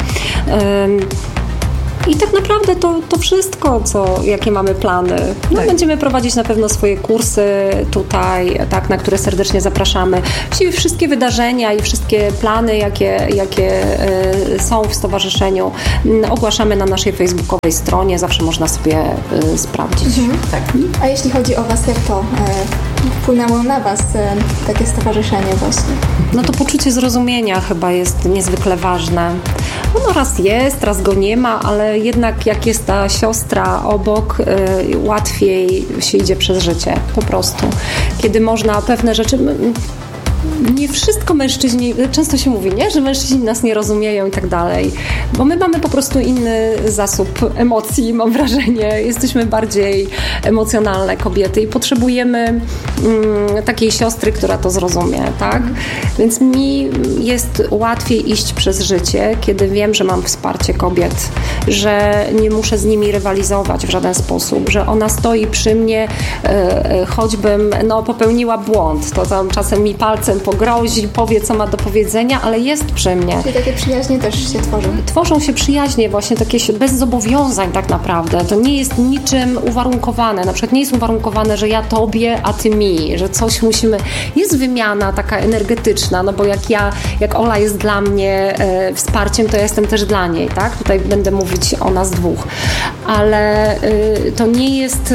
Y, I tak naprawdę to, to wszystko, co, jakie mamy plany. No, tak. Będziemy prowadzić na pewno swoje kursy tutaj, tak, na które serdecznie zapraszamy. Właściwie wszystkie wydarzenia i wszystkie plany, jakie, jakie y, są w stowarzyszeniu, y, ogłaszamy na naszej facebookowej stronie. Zawsze można sobie y, sprawdzić. Mhm. Tak. A jeśli chodzi o Was, jak to y, wpłynęło na Was y, takie stowarzyszenie właśnie? No to poczucie zrozumienia chyba jest niezwykle ważne. Ono raz jest, raz go nie ma, ale jednak jak jest ta siostra obok, y, łatwiej się idzie przez życie, po prostu. Kiedy można pewne rzeczy... Nie wszystko mężczyźni, często się mówi, nie, że mężczyźni nas nie rozumieją i tak dalej, bo my mamy po prostu inny zasób emocji, mam wrażenie. Jesteśmy bardziej emocjonalne kobiety i potrzebujemy mm, takiej siostry, która to zrozumie, tak? Więc mi jest łatwiej iść przez życie, kiedy wiem, że mam wsparcie kobiet, że nie muszę z nimi rywalizować w żaden sposób, że ona stoi przy mnie, e, choćbym no, popełniła błąd, to tam czasem mi palcem pogrozi, powie, co ma do powiedzenia, ale jest przy mnie. Czyli takie przyjaźnie też się tworzą. Tworzą się przyjaźnie właśnie takie bez zobowiązań tak naprawdę. To nie jest niczym uwarunkowane. Na przykład nie jest uwarunkowane, że ja tobie, a ty mi, że coś musimy... Jest wymiana taka energetyczna, no bo jak ja, jak Ola jest dla mnie e, wsparciem, to ja jestem też dla niej, tak? Tutaj będę mówić o nas dwóch. Ale e, to nie jest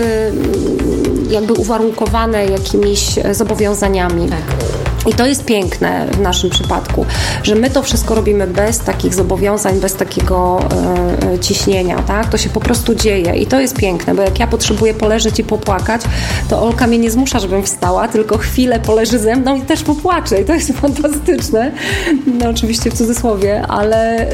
e, jakby uwarunkowane jakimiś zobowiązaniami. Tak. I to jest piękne w naszym przypadku, że my to wszystko robimy bez takich zobowiązań, bez takiego e, ciśnienia, tak? To się po prostu dzieje i to jest piękne, bo jak ja potrzebuję poleżeć i popłakać, to Olka mnie nie zmusza, żebym wstała, tylko chwilę poleży ze mną i też popłacze i to jest fantastyczne. No oczywiście w cudzysłowie, ale...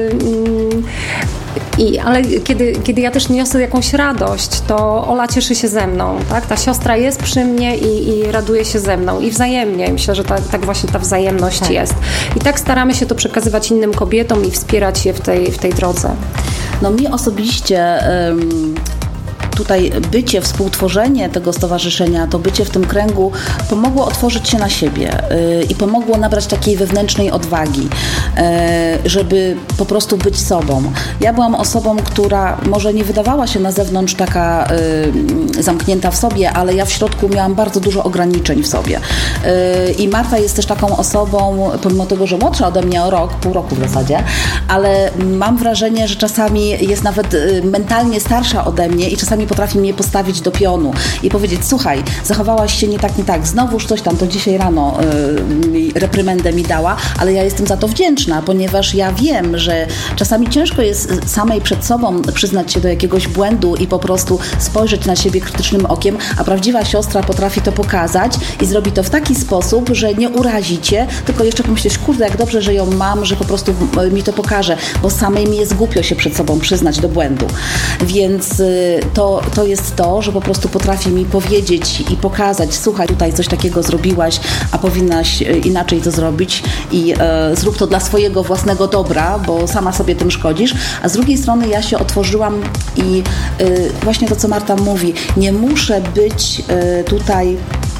Yy, I, ale kiedy, kiedy ja też niosę jakąś radość, to Ola cieszy się ze mną, tak? Ta siostra jest przy mnie i, i raduje się ze mną i wzajemnie. Myślę, że ta, tak właśnie ta wzajemność tak. jest. I tak staramy się to przekazywać innym kobietom i wspierać je w tej, w tej drodze. No mi osobiście... Um... Tutaj bycie, współtworzenie tego stowarzyszenia, to bycie w tym kręgu pomogło otworzyć się na siebie yy, i pomogło nabrać takiej wewnętrznej odwagi, yy, żeby po prostu być sobą. Ja byłam osobą, która może nie wydawała się na zewnątrz taka yy, zamknięta w sobie, ale ja w środku miałam bardzo dużo ograniczeń w sobie. Yy, I Marta jest też taką osobą, pomimo tego, że młodsza ode mnie o rok, pół roku w zasadzie, ale mam wrażenie, że czasami jest nawet yy, mentalnie starsza ode mnie i czasami potrafi mnie postawić do pionu i powiedzieć, słuchaj, zachowałaś się nie tak, nie tak, znowuż coś tam, to dzisiaj rano yy, reprymendę mi dała, ale ja jestem za to wdzięczna, ponieważ ja wiem, że czasami ciężko jest samej przed sobą przyznać się do jakiegoś błędu i po prostu spojrzeć na siebie krytycznym okiem, a prawdziwa siostra potrafi to pokazać i zrobi to w taki sposób, że nie urazi cię, tylko jeszcze pomyśleć, kurde, jak dobrze, że ją mam, że po prostu mi to pokaże, bo samej mi jest głupio się przed sobą przyznać do błędu. Więc yy, to to jest to, że po prostu potrafi mi powiedzieć i pokazać, słuchaj, tutaj coś takiego zrobiłaś, a powinnaś inaczej to zrobić i e, zrób to dla swojego własnego dobra, bo sama sobie tym szkodzisz, a z drugiej strony ja się otworzyłam i e, właśnie to, co Marta mówi, nie muszę być e, tutaj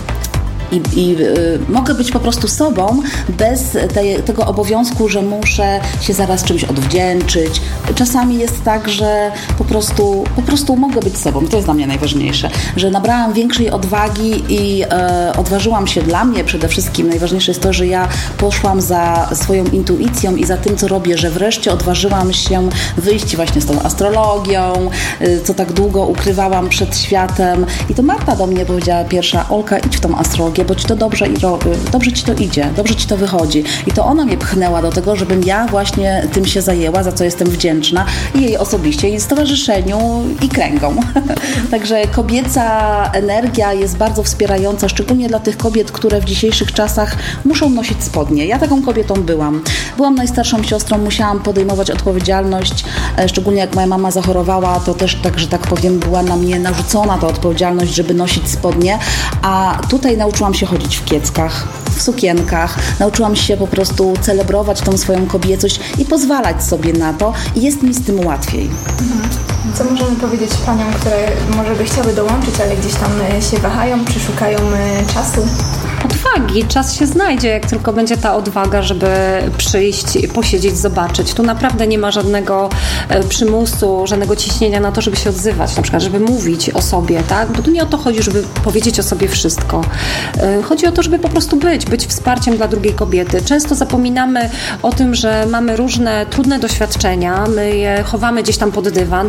i, i y, mogę być po prostu sobą bez tej, tego obowiązku, że muszę się zaraz czymś odwdzięczyć. Czasami jest tak, że po prostu, po prostu mogę być sobą. To jest dla mnie najważniejsze, że nabrałam większej odwagi i e, odważyłam się. Dla mnie przede wszystkim najważniejsze jest to, że ja poszłam za swoją intuicją i za tym, co robię, że wreszcie odważyłam się wyjść właśnie z tą astrologią, y, co tak długo ukrywałam przed światem. I to Marta do mnie powiedziała pierwsza: Olka, idź w tą astrologię, bo ci to dobrze, i ro- dobrze ci to idzie, dobrze ci to wychodzi. I to ona mnie pchnęła do tego, żebym ja właśnie tym się zajęła, za co jestem wdzięczna i jej osobiście, i stowarzyszeniu, i kręgom. Także kobieca energia jest bardzo wspierająca, szczególnie dla tych kobiet, które w dzisiejszych czasach muszą nosić spodnie. Ja taką kobietą byłam. Byłam najstarszą siostrą, musiałam podejmować odpowiedzialność, szczególnie jak moja mama zachorowała, to też, tak, że tak powiem, była na mnie narzucona ta odpowiedzialność, żeby nosić spodnie, a tutaj nauczyłam się chodzić w kieckach, w sukienkach, nauczyłam się po prostu celebrować tą swoją kobiecość i pozwalać sobie na to i jest mi z tym łatwiej. Mhm. Co możemy powiedzieć paniom, które może by chciały dołączyć, ale gdzieś tam się wahają, czy szukają czasu? Odwagi. Czas się znajdzie, jak tylko będzie ta odwaga, żeby przyjść, posiedzieć, zobaczyć. Tu naprawdę nie ma żadnego przymusu, żadnego ciśnienia na to, żeby się odzywać, na przykład, żeby mówić o sobie, tak? Bo tu nie o to chodzi, żeby powiedzieć o sobie wszystko. Chodzi o to, żeby po prostu być, być wsparciem dla drugiej kobiety. Często zapominamy o tym, że mamy różne trudne doświadczenia, my je chowamy gdzieś tam pod dywan,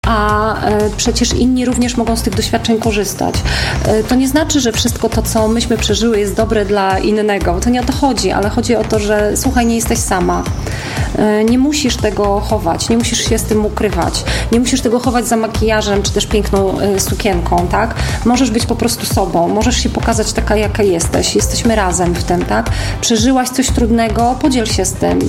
a przecież inni również mogą z tych doświadczeń korzystać. To nie znaczy, że wszystko to, co myśmy przeżyły, jest dobre dla innego. To nie o to chodzi, ale chodzi o to, że słuchaj, nie jesteś sama. Nie musisz tego chować, nie musisz się z tym ukrywać, nie musisz tego chować za makijażem, czy też piękną sukienką, tak? Możesz być po prostu sobą, możesz się pokazać taka, jaka jesteś. Jesteśmy razem w tym, tak? Przeżyłaś coś trudnego, podziel się z tym,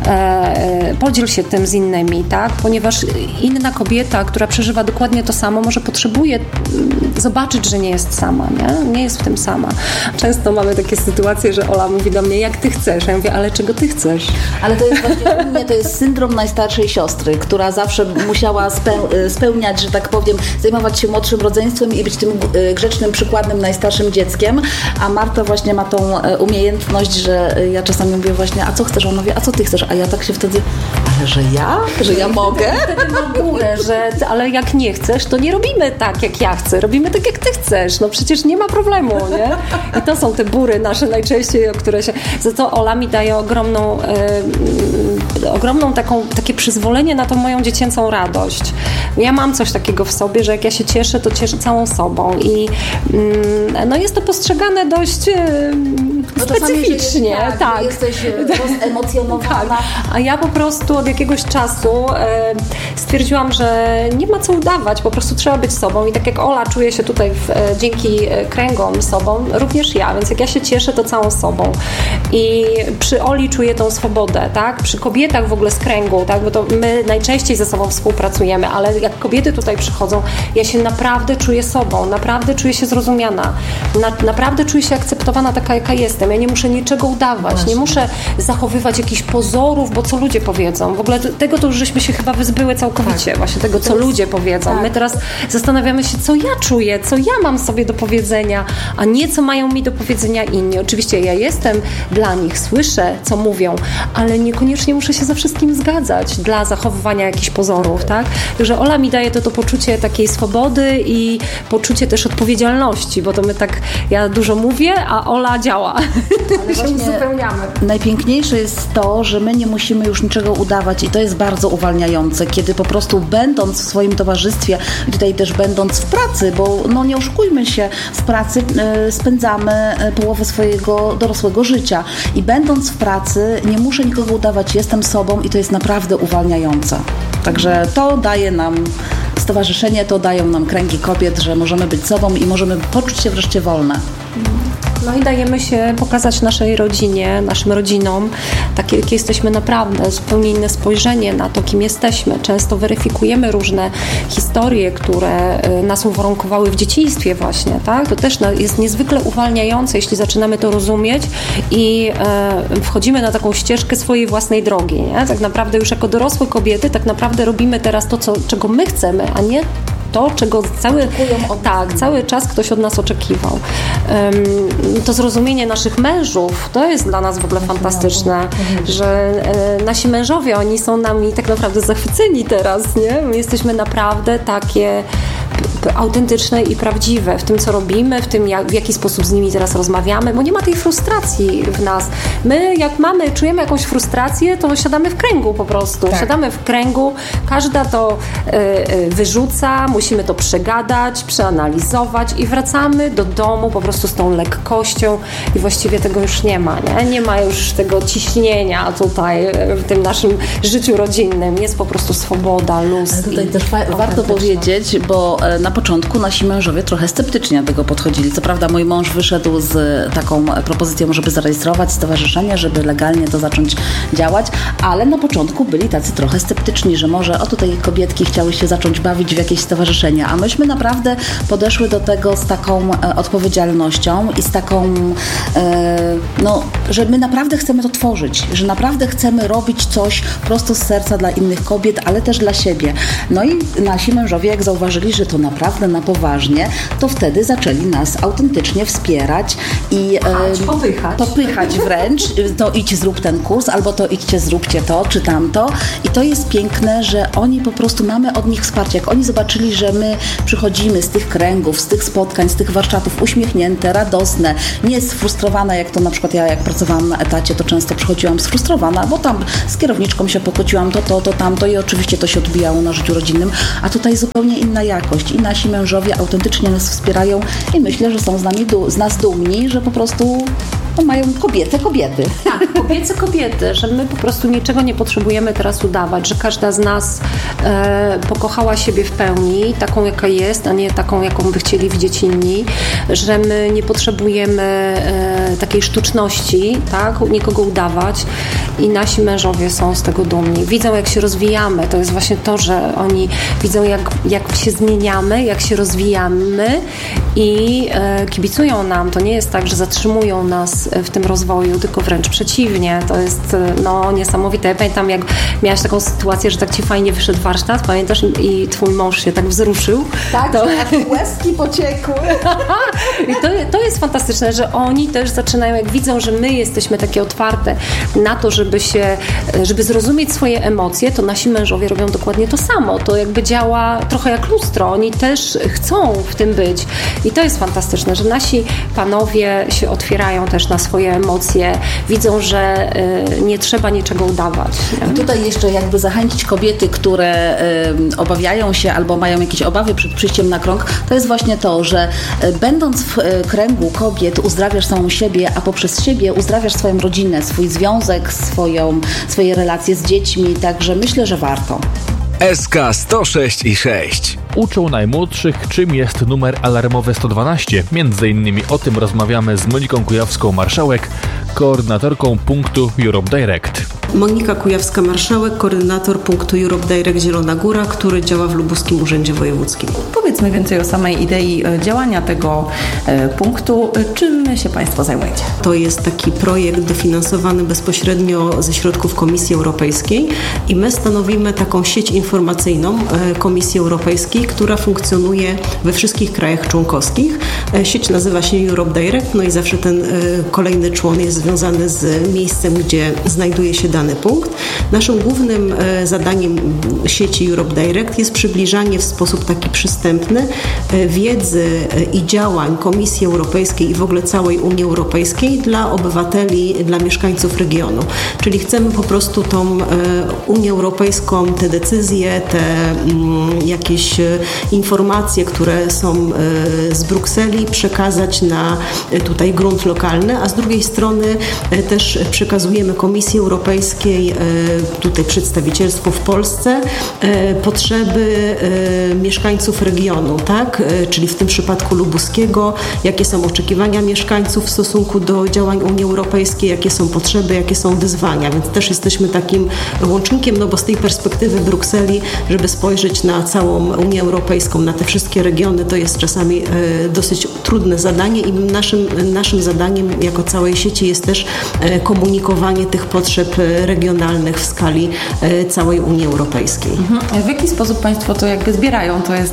e, podziel się tym z innymi, tak? Ponieważ inna kobieta, która przeżywa dokładnie to samo, może potrzebuje zobaczyć, że nie jest sama, nie? Nie jest w tym sama. Często mamy takie sytuacje, że Ola mówi do mnie: jak ty chcesz? Ja mówię: ale czego ty chcesz? Ale to jest właśnie u mnie to jest syndrom najstarszej siostry, która zawsze musiała speł- spełniać, że tak powiem, zajmować się młodszym rodzeństwem i być tym grzecznym, przykładnym najstarszym dzieckiem, a Marta właśnie ma tą umiejętność, że ja czasami mówię właśnie: a co chcesz? Ona mówi: a co ty chcesz? A ja tak się wtedy: ale że ja? Że ja mogę? Wtedy na górę, że ale jak nie chcesz, to nie robimy tak, jak ja chcę, robimy tak, jak ty chcesz. No przecież nie ma problemu, nie? I to są te bury nasze najczęściej, o które się... Za to Ola mi daje ogromną, yy, ogromną taką, takie przyzwolenie na tą moją dziecięcą radość. Ja mam coś takiego w sobie, że jak ja się cieszę, to cieszę całą sobą i yy, no jest to postrzegane dość yy, no specyficznie. Jest, tak, tak. Jesteś rozemocjonowana. Tak. A ja po prostu od jakiegoś czasu e, stwierdziłam, że nie ma co udawać, po prostu trzeba być sobą i tak jak Ola czuje się tutaj w, e, dzięki kręgom sobą, również ja, więc jak ja się cieszę, to całą sobą. I przy Oli czuję tą swobodę, tak? Przy kobietach w ogóle z kręgu, tak? Bo to my najczęściej ze sobą współpracujemy, ale jak kobiety tutaj przychodzą, ja się naprawdę czuję sobą, naprawdę czuję się zrozumiana, na, naprawdę czuję się akceptowana taka, jaka jestem. Ja nie muszę niczego udawać, Właśnie. nie muszę zachowywać jakichś pozorów, bo co ludzie powiedzą. W ogóle tego to już żeśmy się chyba wyzbyły całkowicie, tak. właśnie tego, co jest... ludzie powiedzą. Tak. My teraz zastanawiamy się, co ja czuję, co ja mam sobie do powiedzenia, a nie co mają mi do powiedzenia inni. Oczywiście ja jestem dla nich, słyszę, co mówią, ale niekoniecznie muszę się ze wszystkim zgadzać dla zachowywania jakichś pozorów, tak? Także Ola mi daje to, to poczucie takiej swobody i poczucie też odpowiedzialności, bo to my tak, ja dużo mówię, a Ola działa. Ale się uzupełniamy. Najpiękniejsze jest to, że my nie musimy już niczego udawać i to jest bardzo uwalniające, kiedy po prostu będąc w swoim towarzystwie, tutaj też będąc w pracy, bo no nie oszukujmy się, w pracy y, spędzamy połowę swojego dorosłego życia i będąc w pracy nie muszę nikogo udawać, jestem sobą i to jest naprawdę uwalniające. Także to daje nam stowarzyszenie, to dają nam kręgi kobiet, że możemy być sobą i możemy poczuć się wreszcie wolne. No i dajemy się pokazać naszej rodzinie, naszym rodzinom, takie, jakie jesteśmy naprawdę, zupełnie inne spojrzenie na to, kim jesteśmy. Często weryfikujemy różne historie, które nas uwarunkowały w dzieciństwie właśnie, tak? To też jest niezwykle uwalniające, jeśli zaczynamy to rozumieć i e, wchodzimy na taką ścieżkę swojej własnej drogi, nie? Tak naprawdę już jako dorosłe kobiety tak naprawdę robimy teraz to, co, czego my chcemy, a nie to, czego cały, tak, cały czas ktoś od nas oczekiwał. To zrozumienie naszych mężów, to jest dla nas w ogóle fantastyczne, że nasi mężowie, oni są nami tak naprawdę zachwyceni teraz, nie? My jesteśmy naprawdę takie autentyczne i prawdziwe w tym, co robimy, w tym, jak, w jaki sposób z nimi teraz rozmawiamy, bo nie ma tej frustracji w nas. My, jak mamy, czujemy jakąś frustrację, to siadamy w kręgu po prostu. Tak. Siadamy w kręgu, każda to y, y, wyrzuca, musimy to przegadać, przeanalizować i wracamy do domu po prostu z tą lekkością i właściwie tego już nie ma, nie? Nie ma już tego ciśnienia tutaj w tym naszym życiu rodzinnym. Jest po prostu swoboda, luz. Ale tutaj też fa- warto powiedzieć, bo na początku nasi mężowie trochę sceptycznie do tego podchodzili. Co prawda mój mąż wyszedł z taką propozycją, żeby zarejestrować stowarzyszenie, żeby legalnie to zacząć działać, ale na początku byli tacy trochę sceptyczni, że może o tutaj kobietki chciały się zacząć bawić w jakieś stowarzyszenia, a myśmy naprawdę podeszły do tego z taką e, odpowiedzialnością i z taką, e, no, że my naprawdę chcemy to tworzyć, że naprawdę chcemy robić coś prosto z serca dla innych kobiet, ale też dla siebie. No i nasi mężowie, jak zauważyli, że to naprawdę na poważnie, to wtedy zaczęli nas autentycznie wspierać i e, popychać. popychać wręcz, to idź zrób ten kurs, albo to idźcie zróbcie to, czy tamto. I to jest piękne, że oni po prostu, mamy od nich wsparcie. Jak oni zobaczyli, że my przychodzimy z tych kręgów, z tych spotkań, z tych warsztatów uśmiechnięte, radosne, nie sfrustrowane, jak to na przykład ja, jak pracowałam na etacie, to często przychodziłam sfrustrowana, bo tam z kierowniczką się pokłóciłam, to, to, to, tamto i oczywiście to się odbijało na życiu rodzinnym, a tutaj zupełnie inna jakość i nasi mężowie autentycznie nas wspierają i myślę, że są z nami, z nas dumni, że po prostu no, mają kobiety, kobiety. Tak, kobiece kobiety, że my po prostu niczego nie potrzebujemy teraz udawać, że każda z nas e, pokochała siebie w pełni, taką jaka jest, a nie taką, jaką by chcieli widzieć inni, że my nie potrzebujemy e, takiej sztuczności, tak, nikogo udawać i nasi mężowie są z tego dumni. Widzą, jak się rozwijamy, to jest właśnie to, że oni widzą, jak, jak się zmieniamy, jak się rozwijamy i e, kibicują nam. To nie jest tak, że zatrzymują nas w tym rozwoju, tylko wręcz przeciwnie. To jest no, niesamowite. Ja pamiętam, jak miałaś taką sytuację, że tak ci fajnie wyszedł warsztat, pamiętasz? I twój mąż się tak wzruszył. Tak, to... łezki pociekły. I to, to jest fantastyczne, że oni też zaczynają, jak widzą, że my jesteśmy takie otwarte na to, żeby się, żeby zrozumieć swoje emocje, to nasi mężowie robią dokładnie to samo. To jakby działa trochę jak lustro. Oni też chcą w tym być. I to jest fantastyczne, że nasi panowie się otwierają też na swoje emocje, widzą, że y, nie trzeba niczego udawać. I tutaj jeszcze jakby zachęcić kobiety, które y, obawiają się albo mają jakieś obawy przed przyjściem na krąg, to jest właśnie to, że y, będąc w y, kręgu kobiet uzdrawiasz samą siebie, a poprzez siebie uzdrawiasz swoją rodzinę, swój związek, swoją, swoje relacje z dziećmi, także myślę, że warto. S K sto sześć i sześć. Uczą najmłodszych, czym jest numer alarmowy sto dwanaście. Między innymi o tym rozmawiamy z Moniką Kujawską-Marszałek, koordynatorką punktu Europe Direct. Monika Kujawska-Marszałek, koordynator punktu Europe Direct Zielona Góra, który działa w Lubuskim Urzędzie Wojewódzkim. Powiedzmy więcej o samej idei działania tego punktu. Czym się Państwo zajmujecie? To jest taki projekt dofinansowany bezpośrednio ze środków Komisji Europejskiej i my stanowimy taką sieć informacyjną Komisji Europejskiej, która funkcjonuje we wszystkich krajach członkowskich. Sieć nazywa się Europe Direct, no i zawsze ten kolejny człon jest związany z miejscem, gdzie znajduje się dany punkt. Naszym głównym zadaniem sieci Europe Direct jest przybliżanie w sposób taki przystępny wiedzy i działań Komisji Europejskiej i w ogóle całej Unii Europejskiej dla obywateli, dla mieszkańców regionu. Czyli chcemy po prostu tą Unię Europejską, te decyzje, te jakieś informacje, które są z Brukseli, przekazać na tutaj grunt lokalny, a z drugiej strony też przekazujemy Komisji Europejskiej, tutaj przedstawicielstwo w Polsce, potrzeby mieszkańców regionu, tak? Czyli w tym przypadku lubuskiego, jakie są oczekiwania mieszkańców w stosunku do działań Unii Europejskiej, jakie są potrzeby, jakie są wyzwania, więc też jesteśmy takim łącznikiem, no bo z tej perspektywy Brukseli, żeby spojrzeć na całą Unię Europejską, na te wszystkie regiony, to jest czasami dosyć trudne zadanie i naszym, naszym zadaniem jako całej sieci jest też komunikowanie tych potrzeb regionalnych w skali całej Unii Europejskiej. Mhm. W jaki sposób Państwo to jakby zbierają? To jest na podstawie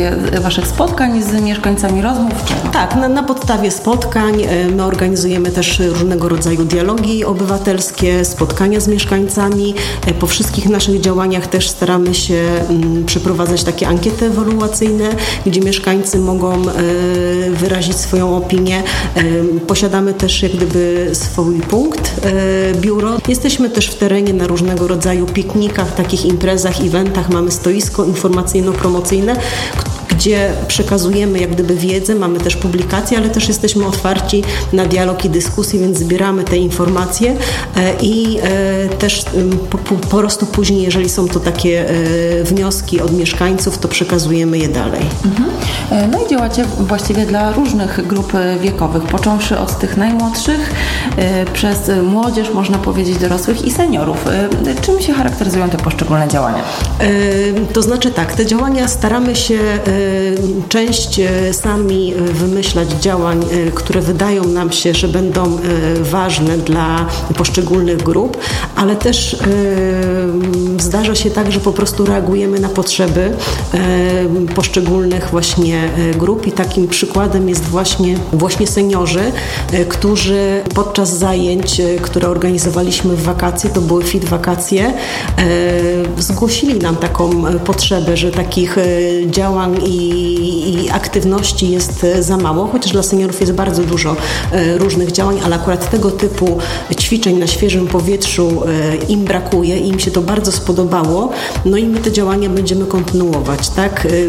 podstawie Waszych spotkań z mieszkańcami, rozmów? Czy... Tak, na, na podstawie spotkań my organizujemy też różnego rodzaju dialogi obywatelskie, spotkania z mieszkańcami. Po wszystkich naszych działaniach też staramy się m, przeprowadzać takie ankiety ewaluacyjne, gdzie mieszkańcy mogą e, wyrazić swoją opinię. E, posiadamy też jak gdyby swój punkt, e, biuro. Jesteśmy też w terenie na różnego rodzaju piknikach, takich imprezach, eventach. Mamy stoisko informacyjno-promocyjne, gdzie przekazujemy jak gdyby wiedzę, mamy też publikacje, ale też jesteśmy otwarci na dialog i dyskusję, więc zbieramy te informacje i też po, po prostu później, jeżeli są to takie wnioski od mieszkańców, to przekazujemy je dalej. Mhm. No i działacie właściwie dla różnych grup wiekowych, począwszy od tych najmłodszych, przez młodzież, można powiedzieć, dorosłych i seniorów. Czym się charakteryzują te poszczególne działania? To znaczy tak, te działania staramy się część sami wymyślać działań, które wydają nam się, że będą ważne dla poszczególnych grup, ale też zdarza się tak, że po prostu reagujemy na potrzeby poszczególnych właśnie grup i takim przykładem jest właśnie, właśnie seniorzy, którzy podczas zajęć, które organizowaliśmy w wakacje, to były Fit Wakacje, zgłosili nam taką potrzebę, że takich działań i, i aktywności jest za mało, chociaż dla seniorów jest bardzo dużo różnych działań, ale akurat tego typu ćwiczeń na świeżym powietrzu im brakuje i im się to bardzo spodobało, no i my te działania będziemy kontynuować, tak?